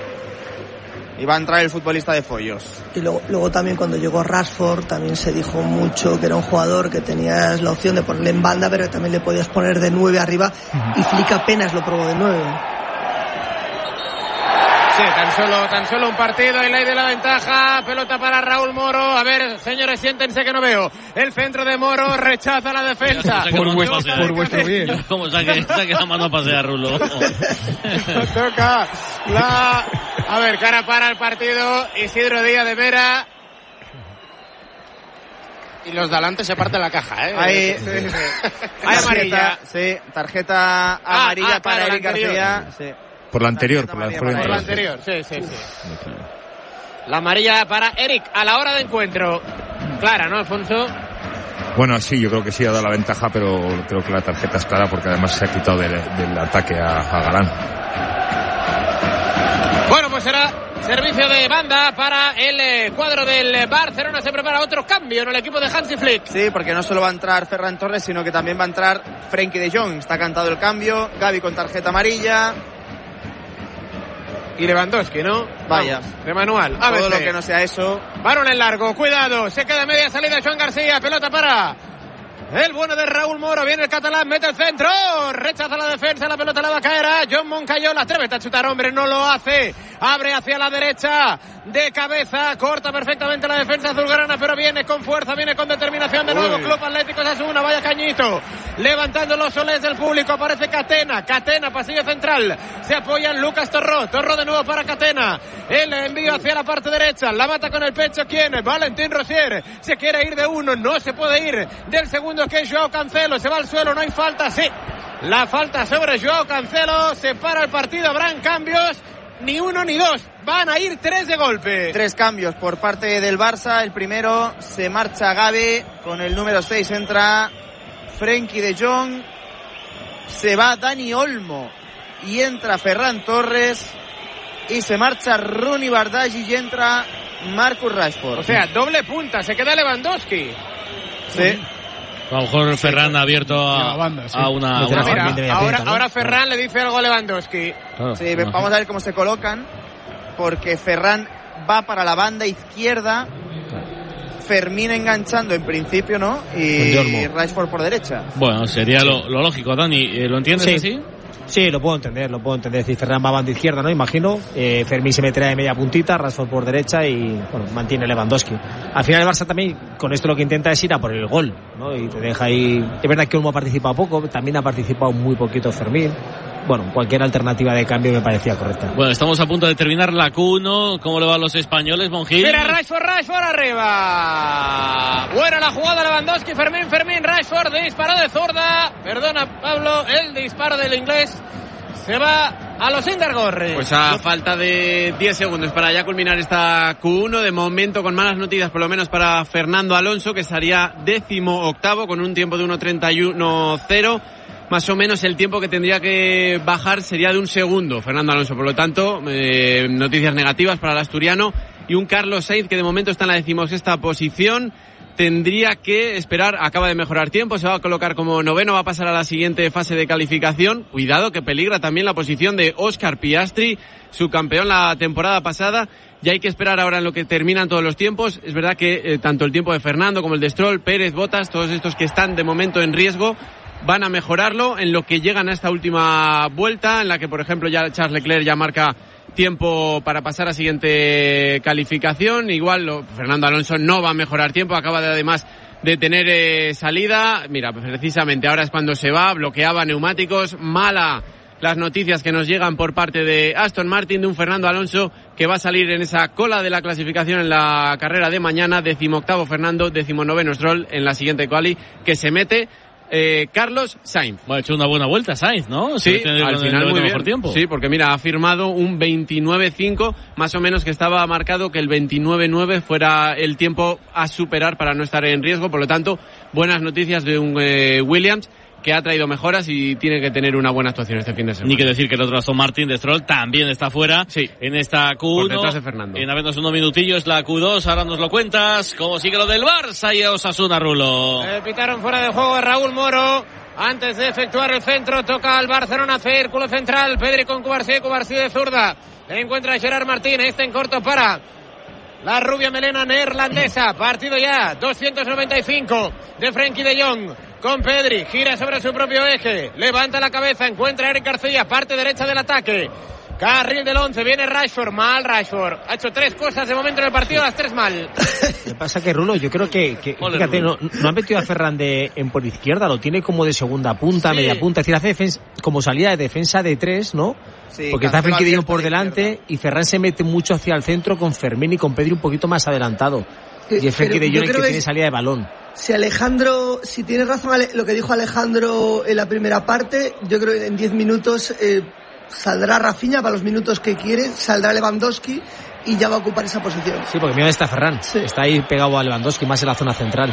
y va a entrar el futbolista de Follos. Y luego, luego también cuando llegó Rashford también se dijo mucho que era un jugador que tenías la opción de ponerle en banda, pero que también le podías poner de nueve arriba, y Flick apenas lo probó de nueve. Sí, tan solo, tan solo un partido y ley de la ventaja. Pelota para Raúl Moro. A ver, señores, siéntense que no veo. El centro de Moro rechaza la defensa. Por, vuestro, por vuestro bien. Como saque, saque la mano a pasear, Rulo. Toca la... A ver, cara para el partido. Isidro Díaz de Vera. Y los de adelante se parten la caja, ¿eh? Ahí, sí, sí. Hay amarilla. Sí, tarjeta amarilla ah, ah, para Eric García. Sí. Por la anterior, por la, por la, por la anterior, sí, sí, sí. La amarilla para Eric a la hora de encuentro. Clara, ¿no, Alfonso? Bueno, sí, yo creo que sí ha dado la ventaja, pero creo que la tarjeta es clara porque además se ha quitado del, del ataque a, a Galán. Bueno, pues será servicio de banda para el cuadro del Barcelona. Se prepara otro cambio en el equipo de Hansi Flick. Sí, porque no solo va a entrar Ferran Torres, sino que también va a entrar Frenkie de Jong. Está cantado el cambio. Gavi con tarjeta amarilla. y Lewandowski, ¿no? Vaya. Vamos, de manual. A Todo lo que no sea eso. Balón en largo, cuidado. Se queda media salida Joan García. Pelota para el bueno de Raúl Moro. Viene el catalán, mete el centro. Rechaza la defensa, la pelota la va a caer a John Moncayola. Atrévete a chutar, hombre, no lo hace. Abre hacia la derecha, de cabeza, corta perfectamente la defensa azulgrana, pero viene con fuerza, viene con determinación de nuevo. Uy. Club Atlético Osasuna, vaya cañito. Levantando los soles del público, aparece Catena. Catena, pasillo central. Se apoya en Lucas Torró. Torró de nuevo para Catena. El envío hacia la parte derecha. La mata con el pecho, ¿quién? Valentín Rosier. Se quiere ir de uno, no se puede ir del segundo, que es Joao Cancelo. Se va al suelo, no hay falta, sí. La falta sobre Joao Cancelo. Se para el partido, habrán cambios. Ni uno ni dos, van a ir tres de golpe. Tres cambios por parte del Barça. El primero, se marcha Gavi, con el número seis entra Frenkie de Jong, se va Dani Olmo y entra Ferran Torres, y se marcha Rooney Bardghji y entra Marcus Rashford. O sea, doble punta, se queda Lewandowski. Sí. A lo mejor Ferran ha abierto a, banda, sí. a una... No, una mira, ahora, ahora Ferran le dice algo a Lewandowski. Claro, sí, no, vamos a ver cómo se colocan, porque Ferran va para la banda izquierda, Fermín enganchando en principio, ¿no? Y Rashford por derecha. Bueno, sería lo, lo lógico, Dani. ¿Lo entiendes sí. así? Sí, lo puedo entender, lo puedo entender. Si Ferran va a banda izquierda, ¿no? Imagino. Eh, Fermín se meterá de media puntita, Rashford por derecha y, bueno, mantiene Lewandowski. Al final el Barça también, con esto lo que intenta es ir a por el gol, ¿no? Y te deja ahí... Es verdad que Olmo ha participado poco, también ha participado muy poquito Fermín. Bueno, cualquier alternativa de cambio me parecía correcta. Bueno, estamos a punto de terminar la Q uno. ¿Cómo le van los españoles, Monjil? Mira, Rashford, Rashford arriba. Buena la jugada, Lewandowski, Fermín, Fermín, Rashford, disparo de zurda. Perdona, Pablo, el disparo del inglés se va a los Indergorri. Pues a falta de diez segundos para ya culminar esta Q uno, de momento con malas noticias, por lo menos para Fernando Alonso, que estaría décimo octavo con un tiempo de uno treinta y uno cero. Más o menos el tiempo que tendría que bajar sería de un segundo Fernando Alonso. Por lo tanto, eh, noticias negativas para el asturiano. Y un Carlos Sainz que de momento está en la decimosexta posición. Tendría que esperar, acaba de mejorar tiempo, se va a colocar como noveno, va a pasar a la siguiente fase de calificación. Cuidado que peligra también la posición de Óscar Piastri, subcampeón la temporada pasada. Ya hay que esperar ahora en lo que terminan todos los tiempos. Es verdad que eh, tanto el tiempo de Fernando como el de Stroll, Pérez, Bottas, todos estos que están de momento en riesgo, van a mejorarlo en lo que llegan a esta última vuelta, en la que, por ejemplo, ya Charles Leclerc ya marca tiempo para pasar a siguiente calificación. Igual lo, Fernando Alonso no va a mejorar tiempo, acaba de, además de tener eh, salida. Mira, precisamente ahora es cuando se va, bloqueaba neumáticos. Mala las noticias que nos llegan por parte de Aston Martin, de un Fernando Alonso que va a salir en esa cola de la clasificación en la carrera de mañana. Decimoctavo Fernando, decimonoveno Stroll en la siguiente quali, que se mete Eh, Carlos Sainz. Bueno, ha hecho una buena vuelta Sainz, ¿no? Sí, al final muy bien. Tiempo. Sí, porque mira, ha firmado un veintinueve cinco, más o menos, que estaba marcado que el veintinueve nueve fuera el tiempo a superar para no estar en riesgo. Por lo tanto, buenas noticias de un eh, Williams que ha traído mejoras y tiene que tener una buena actuación este fin de semana. Ni que decir que el otro Aston Martin de Stroll también está fuera, sí, en esta Q uno. Por detrás de Fernando. En apenas unos minutillos la Q dos, ahora nos lo cuentas. ¿Cómo sigue lo del Barça y Osasuna, Rulo? Eh, pitaron fuera de juego a Raúl Moro. Antes de efectuar el centro, toca al Barcelona, círculo central, Pedri con Cubarsí, Cubarsí de zurda. Encuentra a Gerard Martín, este en corto para la rubia melena neerlandesa. Partido ya, doscientos noventa y cinco de Frenkie de Jong con Pedri, gira sobre su propio eje, levanta la cabeza, encuentra a Eric García, parte derecha del ataque. Carril del once, viene Rashford, mal Rashford. Ha hecho tres cosas de momento en el partido, las tres mal. Me pasa que Rulo, yo creo que, que fíjate, no, no han metido a Ferran de, en por izquierda, lo tiene como de segunda punta, sí, media punta, es decir, hace defensa, como salida de defensa de tres, ¿no? Sí, porque está Frenkie de Jong por delante y Ferran se mete mucho hacia el centro con Fermín y con Pedri un poquito más adelantado. Y es Frenkie de Jong el que, que tiene salida de balón. Si Alejandro, si tiene razón lo que dijo Alejandro en la primera parte, yo creo que en diez minutos eh, saldrá Rafinha para los minutos que quiere, saldrá Lewandowski y ya va a ocupar esa posición. Sí, porque mira, está Ferran, sí, está ahí pegado a Lewandowski, más en la zona central.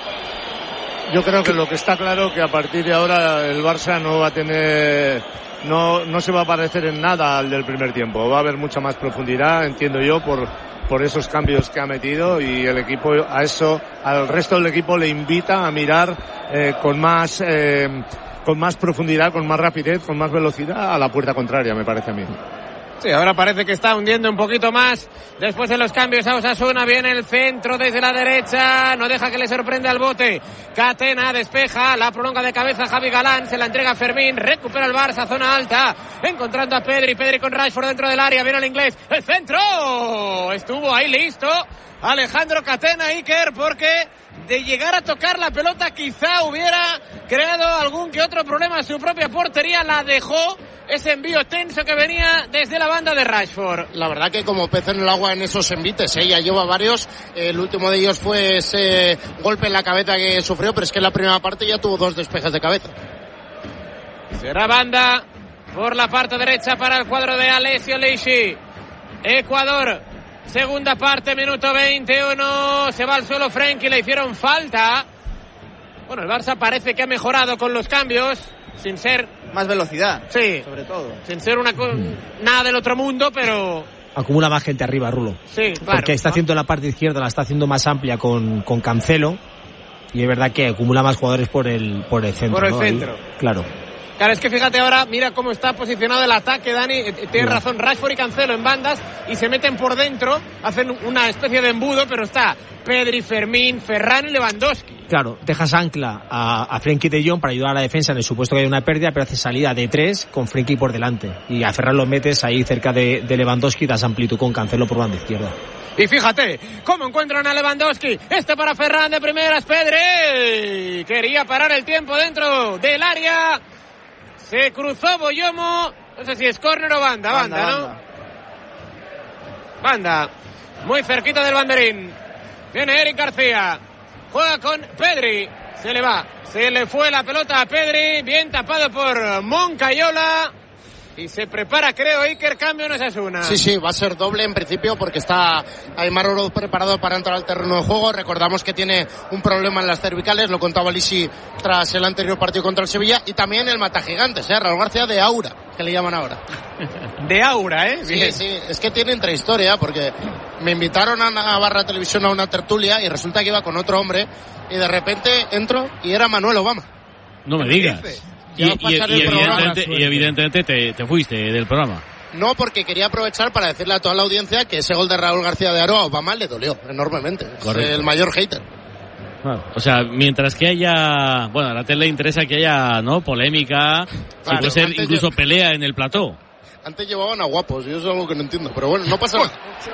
Yo creo que lo que está claro que a partir de ahora el Barça no va a tener, no, no se va a parecer en nada al del primer tiempo. Va a haber mucha más profundidad, entiendo yo, por, por esos cambios que ha metido, y el equipo a eso, al resto del equipo le invita a mirar eh, con más, eh, con más profundidad, con más rapidez, con más velocidad a la puerta contraria, me parece a mí. Sí, ahora parece que está hundiendo un poquito más. Después de los cambios a Osasuna, viene el centro desde la derecha, no deja que le sorprenda al bote. Catena despeja, la prolonga de cabeza Javi Galán, se la entrega a Fermín, recupera el Barça, zona alta, encontrando a Pedri, Pedri con Rashford dentro del área, viene el inglés, el centro, estuvo ahí listo Alejandro Catena, Iker, porque de llegar a tocar la pelota quizá hubiera creado algún que otro problema en su propia portería, la dejó. Ese envío tenso que venía desde la banda de Rashford. La verdad que como pez en el agua en esos envites, ¿eh? Ya lleva varios. El último de ellos fue ese golpe en la cabeza que sufrió, pero es que en la primera parte ya tuvo dos despejes de cabeza. Será banda por la parte derecha para el cuadro de Alessio Leixi. Ecuador, segunda parte, minuto veintiuno. Se va al suelo Frenkie, le hicieron falta. Bueno, el Barça parece que ha mejorado con los cambios, sin ser... Más velocidad, sí, sobre todo. Sin ser una co- nada del otro mundo, pero... Acumula más gente arriba, Rulo. Sí, claro. Porque está haciendo la parte izquierda, la está haciendo más amplia con, con Cancelo. Y es verdad que acumula más jugadores por el, por el centro. Por el ¿no? centro. Ahí, claro. Claro, es que fíjate ahora, mira cómo está posicionado el ataque, Dani. Tienes razón, Rashford y Cancelo en bandas y se meten por dentro, hacen una especie de embudo, pero está Pedri, Fermín, Ferran y Lewandowski. Claro, dejas ancla a, a Frenkie de Jong para ayudar a la defensa en el supuesto que hay una pérdida, pero haces salida de tres con Frenkie por delante. Y a Ferran lo metes ahí cerca de, de Lewandowski y das amplitud con Cancelo por banda izquierda. Y fíjate cómo encuentran a Lewandowski. Este para Ferran de primeras, Pedri. Quería parar el tiempo dentro del área. Se cruzó Boyomo. No sé si es córner o banda. Banda, banda, ¿no? Banda. banda. Muy cerquita del banderín. Viene Eric García. Juega con Pedri. Se le va. Se le fue la pelota a Pedri. Bien tapado por Moncayola. Y se prepara, creo, Iker, cambio en Osasuna. Sí, sí, va a ser doble en principio porque está Aimar Oro preparado para entrar al terreno de juego. Recordamos que tiene un problema en las cervicales, lo contaba Lisi tras el anterior partido contra el Sevilla. Y también el matagigantes, ¿eh? Raúl García de Aura, que le llaman ahora. De Aura, ¿eh? Sí, sí, es que tiene intrahistoria porque me invitaron a Navarra Televisión a una tertulia y resulta que iba con otro hombre y de repente entro y era Manuel Obama. No me digas. Y, y, y, evidentemente, y evidentemente te, te fuiste del programa. No, porque quería aprovechar para decirle a toda la audiencia que ese gol de Raúl García de Aro a Obama le dolió enormemente. Correcto. Es el mayor hater. Claro. O sea, mientras que haya... Bueno, a la tele le interesa que haya, ¿no? Polémica, claro, si puede ser incluso lle- pelea en el plató. Antes llevaban a guapos y eso es algo que no entiendo. Pero bueno, no pasa nada. Sí.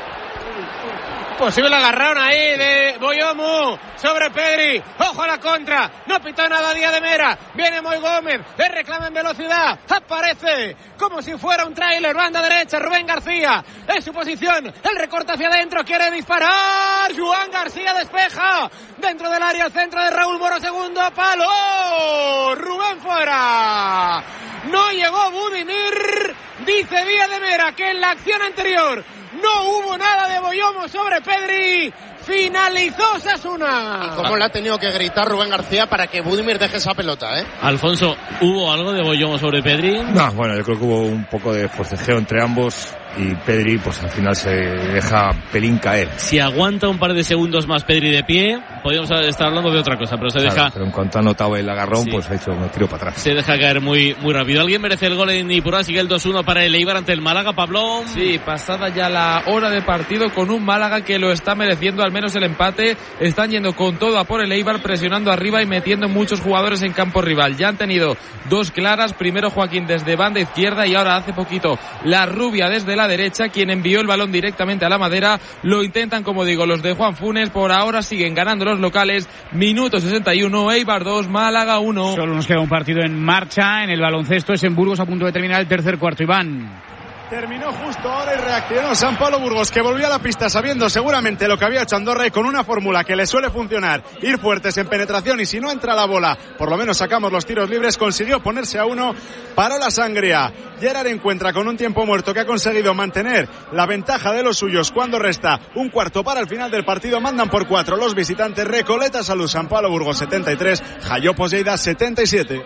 Posible agarrón ahí de Boyomo sobre Pedri. Ojo a la contra. No pitó nada Díaz de Mera. Viene Moy Gómez. Le reclama en velocidad. Aparece como si fuera un tráiler. Banda derecha. Rubén García. En su posición. El recorte hacia adentro. Quiere disparar. Joan García despeja. Dentro del área. El centro de Raúl Moro. Segundo palo. Rubén fuera. No llegó Budimir. Dice Díaz de Mera que en la acción anterior no hubo nada de Boyomo sobre Pedri. Finalizó Osasuna. ¿Y cómo le ha tenido que gritar Rubén García para que Budimir deje esa pelota, eh? Alfonso, ¿hubo algo de Boyomo sobre Pedri? No, bueno, yo creo que hubo un poco de forcejeo entre ambos y Pedri pues al final se deja pelín caer. Si aguanta un par de segundos más Pedri de pie, podríamos estar hablando de otra cosa, pero se claro, deja... Pero en cuanto ha notado el agarrón, sí, pues ha hecho un tiro para atrás. Se deja caer muy muy rápido. ¿Alguien merece el gol en Ipurúa? Sigue el dos uno para el Eibar ante el Málaga, Pablo. Sí, pasada ya la hora de partido con un Málaga que lo está mereciendo al menos el empate. Están yendo con todo a por el Eibar, presionando arriba y metiendo muchos jugadores en campo rival. Ya han tenido dos claras, primero Joaquín desde banda izquierda y ahora hace poquito la Rubia desde la derecha, quien envió el balón directamente a la madera. Lo intentan, como digo, los de Juan Funes. Por ahora siguen ganando los locales. Minuto sesenta y uno, Eibar dos, Málaga uno. Solo nos queda un partido en marcha en el baloncesto. Es en Burgos, a punto de terminar el tercer cuarto. Iván. Terminó justo ahora y reaccionó San Pablo Burgos, que volvió a la pista sabiendo seguramente lo que había hecho Andorra y con una fórmula que le suele funcionar, ir fuertes en penetración y si no entra la bola, por lo menos sacamos los tiros libres, consiguió ponerse a uno, paró la sangría. Gerard encuentra con un tiempo muerto que ha conseguido mantener la ventaja de los suyos cuando resta un cuarto para el final del partido. Mandan por cuatro los visitantes. Recoleta Salud, San Pablo Burgos setenta y tres, Jayopos Lleida setenta y siete.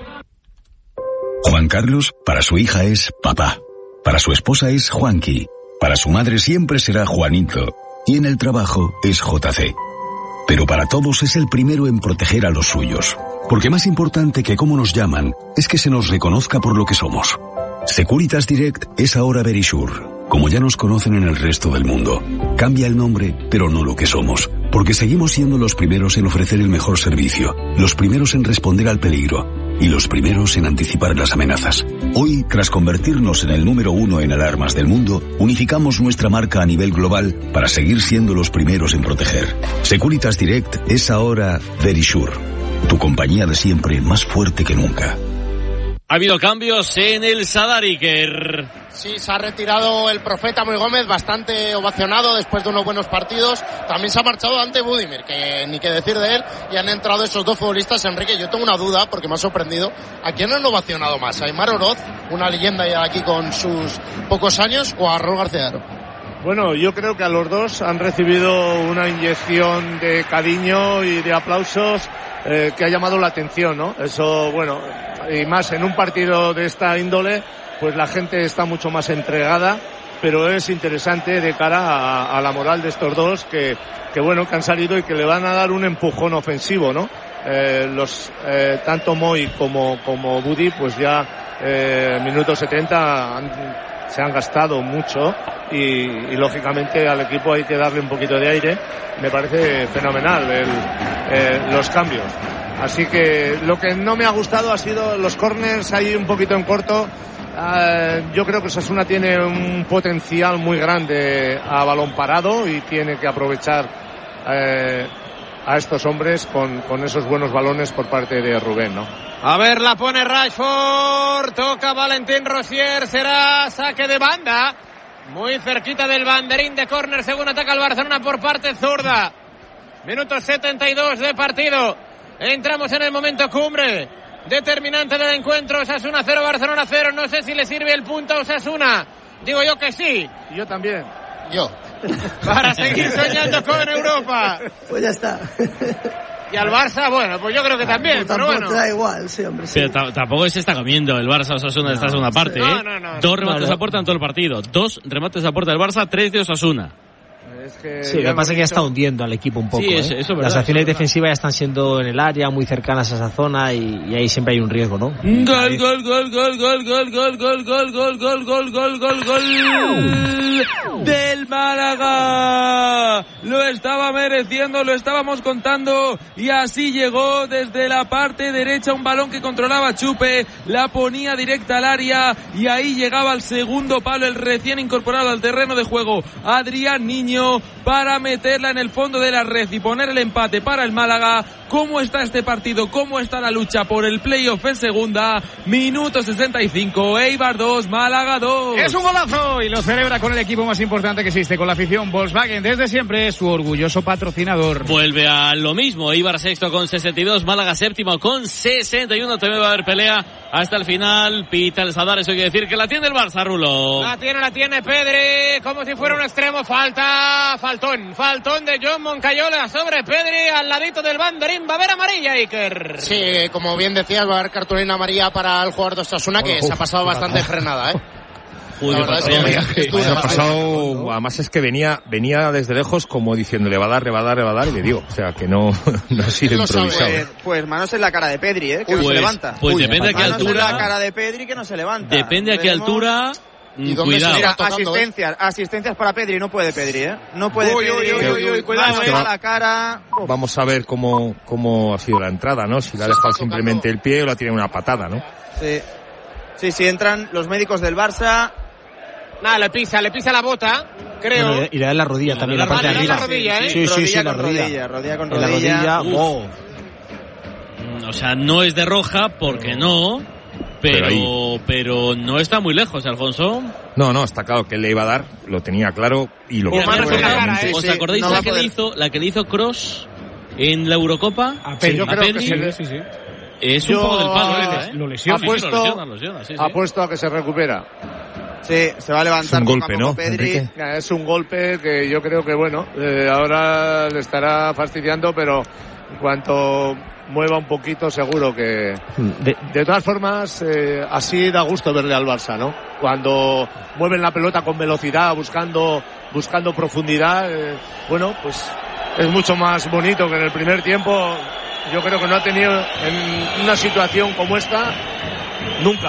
Juan Carlos, para su hija es papá. Para su esposa es Juanqui. Para su madre siempre será Juanito. Y en el trabajo es J C. Pero para todos es el primero en proteger a los suyos. Porque más importante que cómo nos llaman es que se nos reconozca por lo que somos. Securitas Direct es ahora Verisure, como ya nos conocen en el resto del mundo. Cambia el nombre, pero no lo que somos, porque seguimos siendo los primeros en ofrecer el mejor servicio, los primeros en responder al peligro y los primeros en anticipar las amenazas. Hoy, tras convertirnos en el número uno en alarmas del mundo, unificamos nuestra marca a nivel global para seguir siendo los primeros en proteger. Securitas Direct es ahora Verisure, tu compañía de siempre más fuerte que nunca. Ha habido cambios en el Sadar, Iker. Sí, se ha retirado el Profeta Muy Gómez, bastante ovacionado después de unos buenos partidos. También se ha marchado Ante Budimir, que ni qué decir de él, y han entrado esos dos futbolistas. Enrique, yo tengo una duda, porque me ha sorprendido. ¿A quién han ovacionado más? ¿A Aimar Oroz, una leyenda ya aquí con sus pocos años, o a Raúl García Aro? Bueno, yo creo que a los dos han recibido una inyección de cariño y de aplausos eh, que ha llamado la atención, ¿no? Eso, bueno, y más en un partido de esta índole, pues la gente está mucho más entregada, pero es interesante de cara a, a la moral de estos dos que, que, bueno, que han salido y que le van a dar un empujón ofensivo, ¿no? Eh, los, eh, tanto Moy como, como Budi, pues ya, eh, minuto setenta han, se han gastado mucho y, y lógicamente al equipo hay que darle un poquito de aire. Me parece fenomenal el, eh, los cambios. Así que lo que no me ha gustado ha sido los corners ahí un poquito en corto. Uh, yo creo que Osasuna tiene un potencial muy grande a balón parado y tiene que aprovechar uh, a estos hombres con, con esos buenos balones por parte de Rubén, ¿no? A ver, la pone Rashford, toca Valentín Rosier, será saque de banda, muy cerquita del banderín de córner, según ataca el Barcelona por parte zurda. Minuto setenta y dos de partido, entramos en el momento cumbre, determinante del encuentro. Osasuna cero, Barcelona cero, no sé si le sirve el punto a Osasuna, digo yo que sí. Yo también. Yo. Para seguir soñando con Europa. Pues ya está. Y al Barça, bueno, pues yo creo que también, pues pero bueno. Te da igual, sí, hombre. Sí. Pero t- tampoco se está comiendo el Barça Osasuna de esta segunda parte, no, ¿eh? no, no, Dos remates no, a puerta en todo el partido. Dos remates a puerta del Barça, tres de Osasuna. Es que sí, lo que pasa es que ya está hundiendo al equipo un poco. Sí, eso, ¿eh? eso es verdad, Las acciones eso es defensivas ya están siendo en el área, muy cercanas a esa zona y, y ahí siempre hay un riesgo, ¿no? Gol, gol, gol, gol, gol, gol, gol, gol, gol, gol, gol, gol, gol, gol, gol del Málaga. Lo estaba mereciendo, lo estábamos contando y así llegó desde la parte derecha un balón que controlaba Chupe, la ponía directa al área y ahí llegaba al segundo palo el recién incorporado al terreno de juego Adrián Niño para meterla en el fondo de la red y poner el empate para el Málaga. ¿Cómo está este partido? ¿Cómo está la lucha por el playoff en segunda? Minuto sesenta y cinco, Eibar dos, Málaga dos. Es un golazo y lo celebra con el equipo más importante que existe, con la afición. Volkswagen, desde siempre, es su orgulloso patrocinador. Vuelve a lo mismo, Eibar sexto con sesenta y dos, Málaga séptimo con sesenta y uno. También va a haber pelea hasta el final. Pita el Sadar, eso quiere decir que la tiene el Barça, Rulo. La tiene, la tiene Pedri, como si fuera un extremo. Falta, faltón, faltón de John Moncayola sobre Pedri, al ladito del banderín. Va a haber amarilla, Iker. Sí, como bien decías, va a haber cartulina amarilla para el jugador de Osasuna, que Uf, se ha pasado bastante frenada, ¿eh? Uy, la verdad es que Sí, ha pasado, además es que venía venía desde lejos como diciendo le va a dar, le va a dar, le va a dar y le dio. O sea, que no, no ha sido improvisado. Pues, pues manos en la cara de Pedri, ¿eh? Que Pues, no se levanta. pues depende a qué manos altura. en la cara de Pedri que no se levanta. Depende a qué Veremos. altura. ¿Y dónde Cuidado. se Mira, tocando, asistencias, asistencias para Pedri, no puede Pedri, ¿eh? No puede Uy, Pedri. uy, uy, uy, uy, cuidado, manos eh. a la cara. Vamos a ver cómo, cómo ha sido la entrada, ¿no? Si le ha dejado simplemente el pie o la tiene una patada, ¿no? Sí. Sí, sí, entran los médicos del Barça. Nada, le pisa, le pisa la bota, creo. Bueno, y le da en la rodilla también, la, la parte de rodilla, arriba. la rodilla, ¿eh? Sí, sí, rodilla sí, la con rodilla. rodilla, rodilla con En la rodilla. rodilla, Uf. wow. O sea, no es de roja, porque no. Pero, Pero pero no está muy lejos, Alfonso. No, no, está claro que él le iba a dar, lo tenía claro y lo Mira, que mira, fue mira, realmente- ¿os Sí, sí, acordáis no va la a que le poder. hizo, la que le hizo Kroos en la Eurocopa? A Pedri. Yo A creo que Pedri. se le- Sí, sí. Es Yo- un poco del palo, Ah, ese, ¿eh? Lo lesiona. Sí, sí, Apuesto- lo lesiona, lo lesiona, sí, sí. Apuesto a que se recupera. Sí, se va a levantar. Es un poco golpe, a poco ¿no, Pedri. Enrique? Es un golpe que yo creo que, bueno, eh, ahora le estará fastidiando, pero en cuanto mueva un poquito, seguro que... De, De todas formas, eh, así da gusto verle al Barça, ¿no? Cuando mueven la pelota con velocidad, buscando, buscando profundidad, eh, bueno, pues es mucho más bonito que en el primer tiempo. Yo creo que no ha tenido en una situación como esta nunca.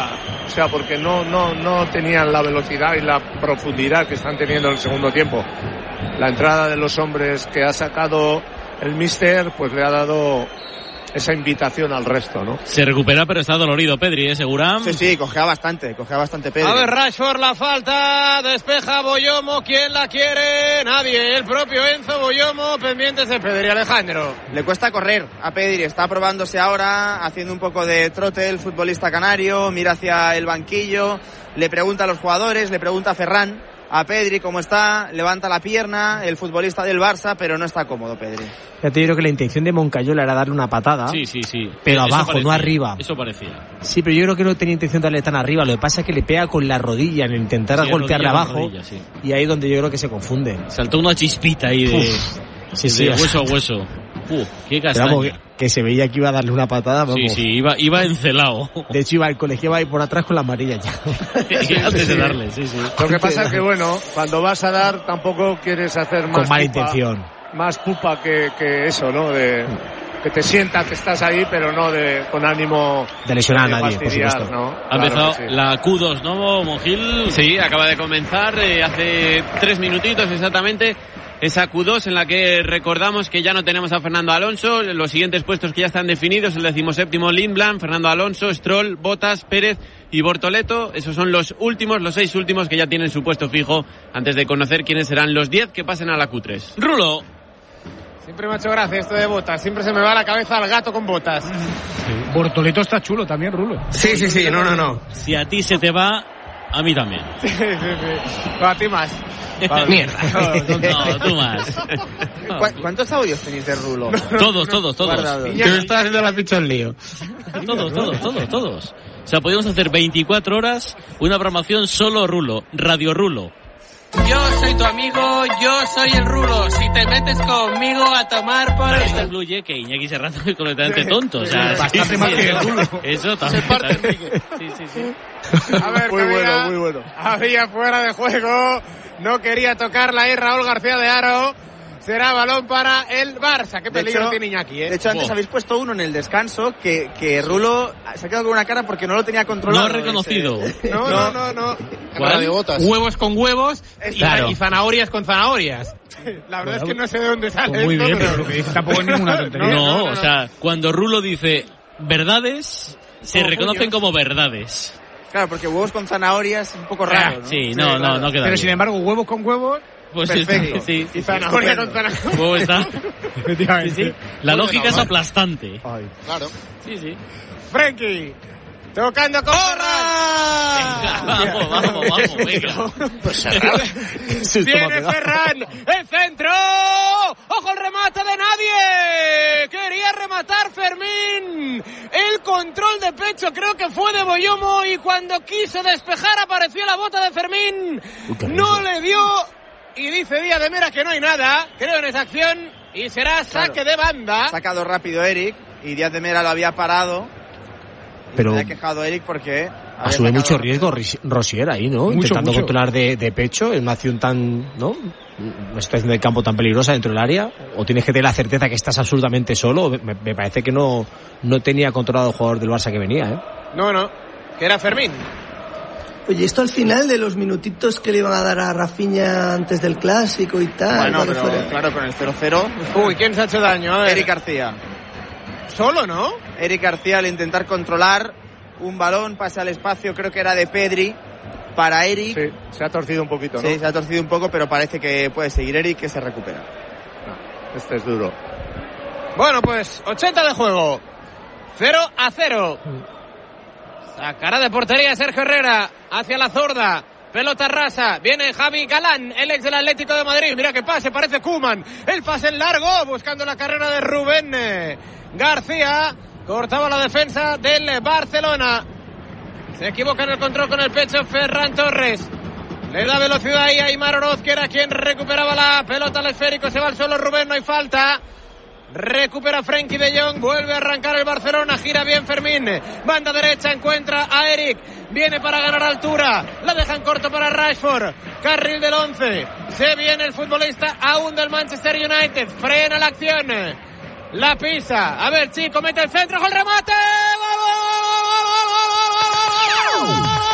sea, porque no, no, no tenían la velocidad y la profundidad que están teniendo en el segundo tiempo. La entrada de los hombres que ha sacado el míster, pues le ha dado esa invitación al resto, ¿no? Se recupera, pero está dolorido Pedri, ¿eh, Segura? Sí, sí, cogea bastante, cogea bastante Pedri. A ver, Rashford, la falta, despeja Boyomo, ¿quién la quiere? Nadie, el propio Enzo Boyomo, pendientes de Pedri. Alejandro. Le cuesta correr a Pedri, está probándose ahora, haciendo un poco de trote el futbolista canario, mira hacia el banquillo, le pregunta a los jugadores, le pregunta a Ferran, a Pedri cómo está, levanta la pierna, el futbolista del Barça, pero no está cómodo Pedri. Ya te digo que la intención de Moncayola era darle una patada. Sí, sí, sí. Pero Eso abajo, parecía, no arriba. Eso parecía. Sí, pero yo creo que no tenía intención de darle tan arriba. Lo que pasa es que le pega con la rodilla en intentar Sí, golpearle rodilla, abajo. rodilla, sí. Y ahí es donde yo creo que se confunde. Saltó una chispita ahí de, Uf, sí, sí, de o sea, hueso a hueso. Uf, qué pero castaña. vamos, que, que se veía que iba a darle una patada. Vamos. Sí, sí, iba, iba encelado. De hecho, iba el colegio iba a ir por atrás con la amarilla ya. Antes de darle, sí, sí. Lo que pasa es que, bueno, cuando vas a dar tampoco quieres hacer más Con mala pupa, intención. más pupa que, que eso, ¿no? De que te sientas que estás ahí, pero no de con ánimo de lesionar de a nadie, por fastidiar, supuesto. ¿no? Ha Claro empezado que sí. la Q dos, ¿no, Monjil? Sí, acaba de comenzar eh, hace tres minutitos exactamente. Esa Q dos en la que recordamos que ya no tenemos a Fernando Alonso, los siguientes puestos que ya están definidos, el decimoséptimo Lindblad, Fernando Alonso, Stroll, Bottas, Pérez y Bortoleto. Esos son los últimos, los seis últimos que ya tienen su puesto fijo antes de conocer quiénes serán los diez que pasen a la Q tres. Rulo. Siempre me ha hecho gracia esto de Botas, siempre se me va a la cabeza al gato con botas. Sí. Bortoleto está chulo también, Rulo. Sí, sí, sí, no, no, no. Si a ti se te va, a mí también. Sí, sí, sí. A ti más. Mierda. No, tú más. ¿Cu- ¿Cuántos audios tenéis de Rulo? Todos, todos, todos. Guardados. Que me estás haciendo la picha en lío. Todos, todos, todos, todos. O sea, podríamos hacer veinticuatro horas una programación solo Rulo, Radio Rulo. Yo soy tu amigo, yo soy el Rulo. Si te metes conmigo a tomar por el... Esto incluye que Iñaki Serrano es completamente tonto. O sea, bastante sí, más sí, que eso, Rulo. Eso también. Se parte, también. Sí, sí, sí. A ver, Muy que bueno, había- muy bueno. Había fuera de juego, no quería tocarla ahí Raúl García de Aro. Será balón para el Barça. Qué De peligro hecho- tiene Iñaki, ¿eh? De hecho, antes Wow. habéis puesto uno en el descanso que, que Rulo se ha quedado con una cara porque no lo tenía controlado. No reconocido. ese- No, no, no, no. ¿Cuál? Radio Botas. Huevos con huevos y, Claro. y zanahorias con zanahorias. La verdad es que no sé de dónde sale Pues muy esto, bien, pero- pero lo que dice tampoco es ninguna tontería. No, no, no, no. o sea, cuando Rulo dice verdades, se Como reconocen puños. como verdades. Claro, porque huevos con zanahorias es un poco raro, ¿no? Sí, no, no, no queda Pero bien. sin embargo, huevos con huevos, Pues sí, perfecto. sí, sí. Y zanahoria con zanahoria. ¿Cómo está? efectivamente. Sí, sí. La lógica es aplastante. Claro. Sí, sí. Frenkie. Tocando con Ferran. Vamos, vamos, vamos, venga. Pues cerrado. Viene Ferran. El centro. Ojo el remate de nadie. Quería rematar Fermín. El control de pecho creo que fue de Boyomo y cuando quiso despejar apareció la bota de Fermín. No le dio. Y dice Díaz de Mera que no hay nada. Creo en esa acción. Y será saque de banda. Ha sacado rápido Eric y Díaz de Mera lo había parado. Pero Se ha quejado Eric porque... había asume sacado- mucho riesgo Ris- Rosier ahí, ¿no? Mucho, Intentando mucho. controlar de, de pecho en una acción tan, ¿no? Una situación de campo tan peligrosa dentro del área. O tienes que tener la certeza que estás absolutamente solo. Me, me parece que no, no tenía controlado el jugador del Barça que venía, ¿eh? No, no. Que era Fermín. Oye, esto al final de los minutitos que le iban a dar a Rafinha antes del clásico y tal. Bueno, cuando pero fuera- claro, con el cero cero. Uy, ¿quién se ha hecho daño? A ver. Eric García. Solo, ¿no? Eric García al intentar controlar un balón, pasa al espacio, creo que era de Pedri, para Eric. Sí, se ha torcido un poquito, ¿no? Sí, se ha torcido un poco, pero parece que puede seguir Eric, que se recupera. Este es duro. Bueno, pues ochenta de juego. cero a cero. Sacará de portería Sergio Herrera hacia la zurda. Pelota rasa. Viene Javi Galán, el ex del Atlético de Madrid. Mira que pase, parece Koeman. El pase en largo, buscando la carrera de Rubén eh, García. Cortaba la defensa del Barcelona. Se equivoca en el control con el pecho Ferran Torres. Le da velocidad ahí a Aimar Oroz, que era quien recuperaba la pelota al esférico. Se va al suelo Rubén, no hay falta. Recupera Frenkie de Jong, vuelve a arrancar el Barcelona, gira bien Fermín, banda derecha, encuentra a Eric, viene para ganar altura, la dejan corto para Rashford, carril del once, se viene el futbolista aún del Manchester United, frena la acción, la pisa, a ver Chico, mete el centro, ¡gol remate! ¡Gol, gol, gol, gol, gol, gol, gol, gol, gol!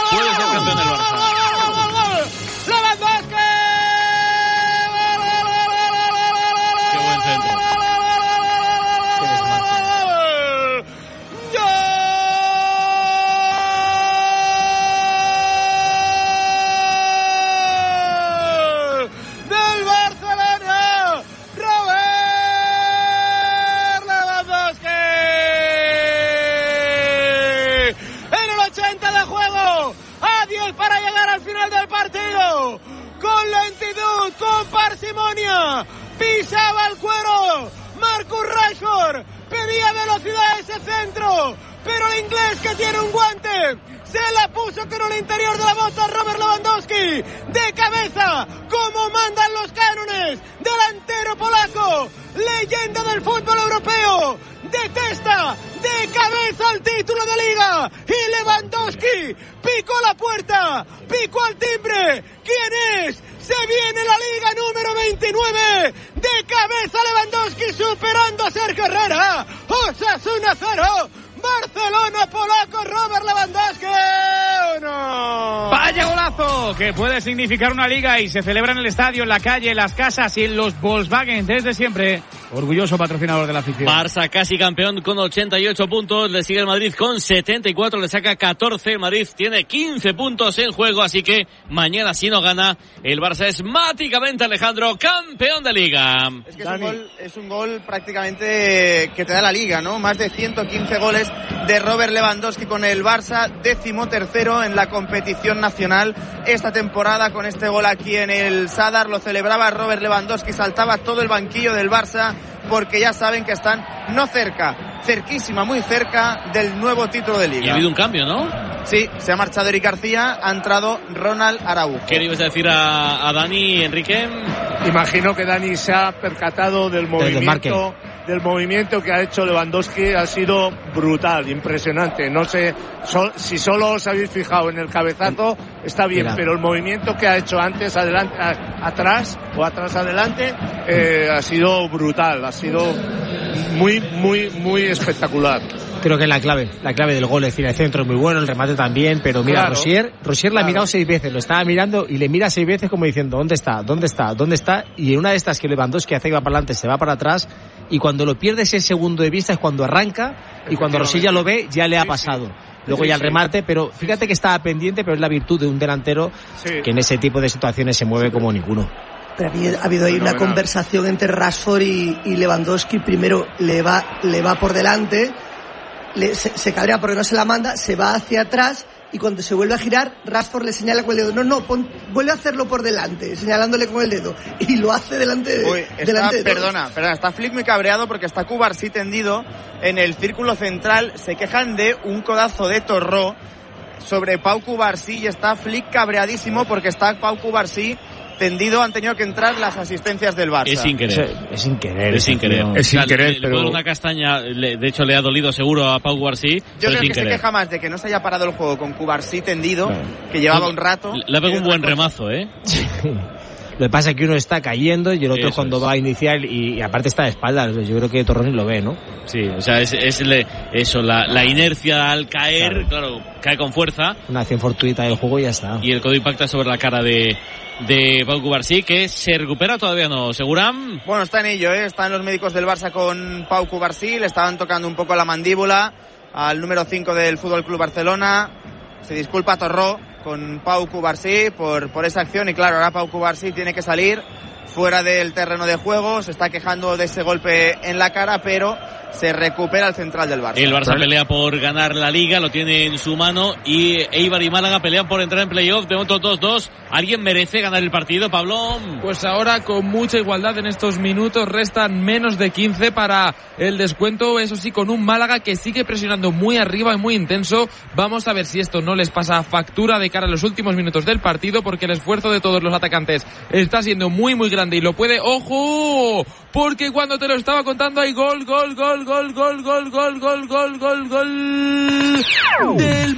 partido, con lentitud, con parsimonia, pisaba el cuero, Marcus Rashford, pedía velocidad a ese centro, pero el inglés, que tiene un guante, se la puso con el interior de la bota Robert Lewandowski, de cabeza, como mandan los cánones, delantero polaco, leyenda del fútbol europeo, detesta de cabeza el título de Liga, y Lewandowski picó la puerta, picó al timbre. ¿Quién es? Se viene la Liga número veintinueve, de cabeza Lewandowski superando a Sergio Herrera. Osasuna cero, Barcelona polaco, Robert Lewandowski uno. Vaya golazo, que puede significar una liga, y se celebra en el estadio, en la calle, en las casas y en los Volkswagen desde siempre. Orgulloso patrocinador de la afición. Barça casi campeón con ochenta y ocho puntos, le sigue el Madrid con setenta y cuatro, le saca catorce, el Madrid tiene quince puntos en juego, así que mañana, si no gana, el Barça es mágicamente, Alejandro, campeón de Liga. Es que es un, gol, es un gol prácticamente que te da la Liga, ¿no? Más de ciento quince goles de Robert Lewandowski con el Barça, décimo tercero en la competición nacional esta temporada, con este gol aquí en el Sadar. Lo celebraba Robert Lewandowski, saltaba todo el banquillo del Barça, porque ya saben que están no cerca, cerquísima, muy cerca del nuevo título de Liga. Y ha habido un cambio, ¿no? Sí, se ha marchado Eric García, ha entrado Ronald Araujo. ¿Qué le ibas a decir a, a Dani, Enrique? Imagino que Dani se ha percatado del movimiento, del movimiento que ha hecho Lewandowski. Ha sido brutal, impresionante. No sé so, si solo os habéis fijado en el cabezazo, está bien, Mira. pero el movimiento que ha hecho antes, adelante, a, atrás o atrás adelante, eh, ha sido brutal, ha sido muy, muy, muy espectacular. Creo que es la clave, la clave del gol. Es decir, el centro es muy bueno, el remate también, pero mira, claro, Rosier, Rosier la claro. ha mirado seis veces, lo estaba mirando y le mira seis veces como diciendo, ¿dónde está? ¿Dónde está? ¿Dónde está? Y en una de estas que Lewandowski hace que va para adelante, se va para atrás, y cuando lo pierde ese segundo de vista es cuando arranca, y cuando Rosier ya lo ve, ya le ha pasado. Sí, sí. Luego sí, ya el remate, sí. pero fíjate que estaba pendiente, pero es la virtud de un delantero sí. que en ese tipo de situaciones se mueve como ninguno. Pero ha habido ahí una conversación entre Rashford y, y Lewandowski. Primero le va, le va por delante, le, se, se cabrea porque no se la manda, se va hacia atrás, y cuando se vuelve a girar, Rashford le señala con el dedo. No, no, pon, vuelve a hacerlo por delante, señalándole con el dedo. Y lo hace delante de, Uy, está, delante de Perdona, perdona, está Flick muy cabreado porque está Cubarsí tendido en el círculo central. Se quejan de un codazo de Torró sobre Pau Cubarsí, y está Flick cabreadísimo porque está Pau Cubarsí tendido. Han tenido que entrar las asistencias del Barça. Es sin querer. Es, es sin querer. Es sin querer. Es sin querer, le, pero... le puedo dar una castaña, le, de hecho le ha dolido seguro a Pau Cubarsí. Yo creo que querer. se queja más de que no se haya parado el juego con Cubarsí tendido, claro. que llevaba no, un rato. Le ha pegado un buen remazo, ¿eh? Lo que pasa es que uno está cayendo y el otro Eso cuando es. va a iniciar, y, y aparte está de espaldas. Yo creo que Torroni lo ve, ¿no? Sí, o sea, es, es le, eso, la, la inercia al caer, claro. claro, cae con fuerza. Una acción fortuita del juego y ya está. Y el codo impacta sobre la cara de, de Pau Cubarsí, que se recupera todavía, ¿no, Seguram? Bueno, está en ello, ¿eh? Están los médicos del Barça con Pau Cubarsí, le estaban tocando un poco la mandíbula al número cinco del F C Barcelona. Se disculpa Torró con Pau Cubarsí por, por esa acción, y claro, ahora Pau Cubarsí tiene que salir fuera del terreno de juego. Se está quejando de ese golpe en la cara, pero se recupera el central del Barça. El Barça pelea por ganar la Liga, lo tiene en su mano, y Eibar y Málaga pelean por entrar en playoff. De momento dos dos. ¿Alguien merece ganar el partido, Pablo? Pues ahora con mucha igualdad en estos minutos, restan menos de quince para el descuento, eso sí, con un Málaga que sigue presionando muy arriba y muy intenso. Vamos a ver si esto no les pasa factura de cara a los últimos minutos del partido, porque el esfuerzo de todos los atacantes está siendo muy muy grande y lo puede, ¡ojo! Porque cuando te lo estaba contando hay gol, gol, gol, gol, gol, gol, gol, gol, gol, gol, gol del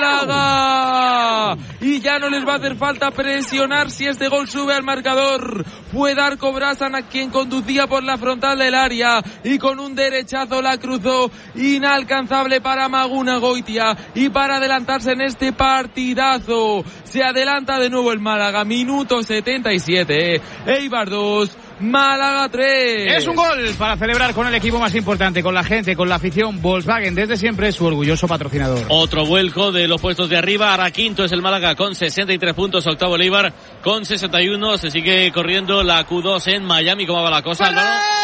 Málaga. Y ya no les va a hacer falta presionar si este gol sube al marcador. Fue Darko Brasan a quien conducía por la frontal del área y con un derechazo la cruzó, inalcanzable para Maguna Goitia, y para adelantarse en este partidazo. Se adelanta de nuevo el Málaga, minuto setenta y siete, Eibar dos, Málaga tres. Es un gol para celebrar con el equipo más importante, con la gente, con la afición. Volkswagen, desde siempre, su orgulloso patrocinador. Otro vuelco de los puestos de arriba. Ahora quinto es el Málaga con sesenta y tres puntos, octavo el Eibar con sesenta y uno. Se sigue corriendo la Q dos en Miami. ¿Cómo va la cosa, Álvaro?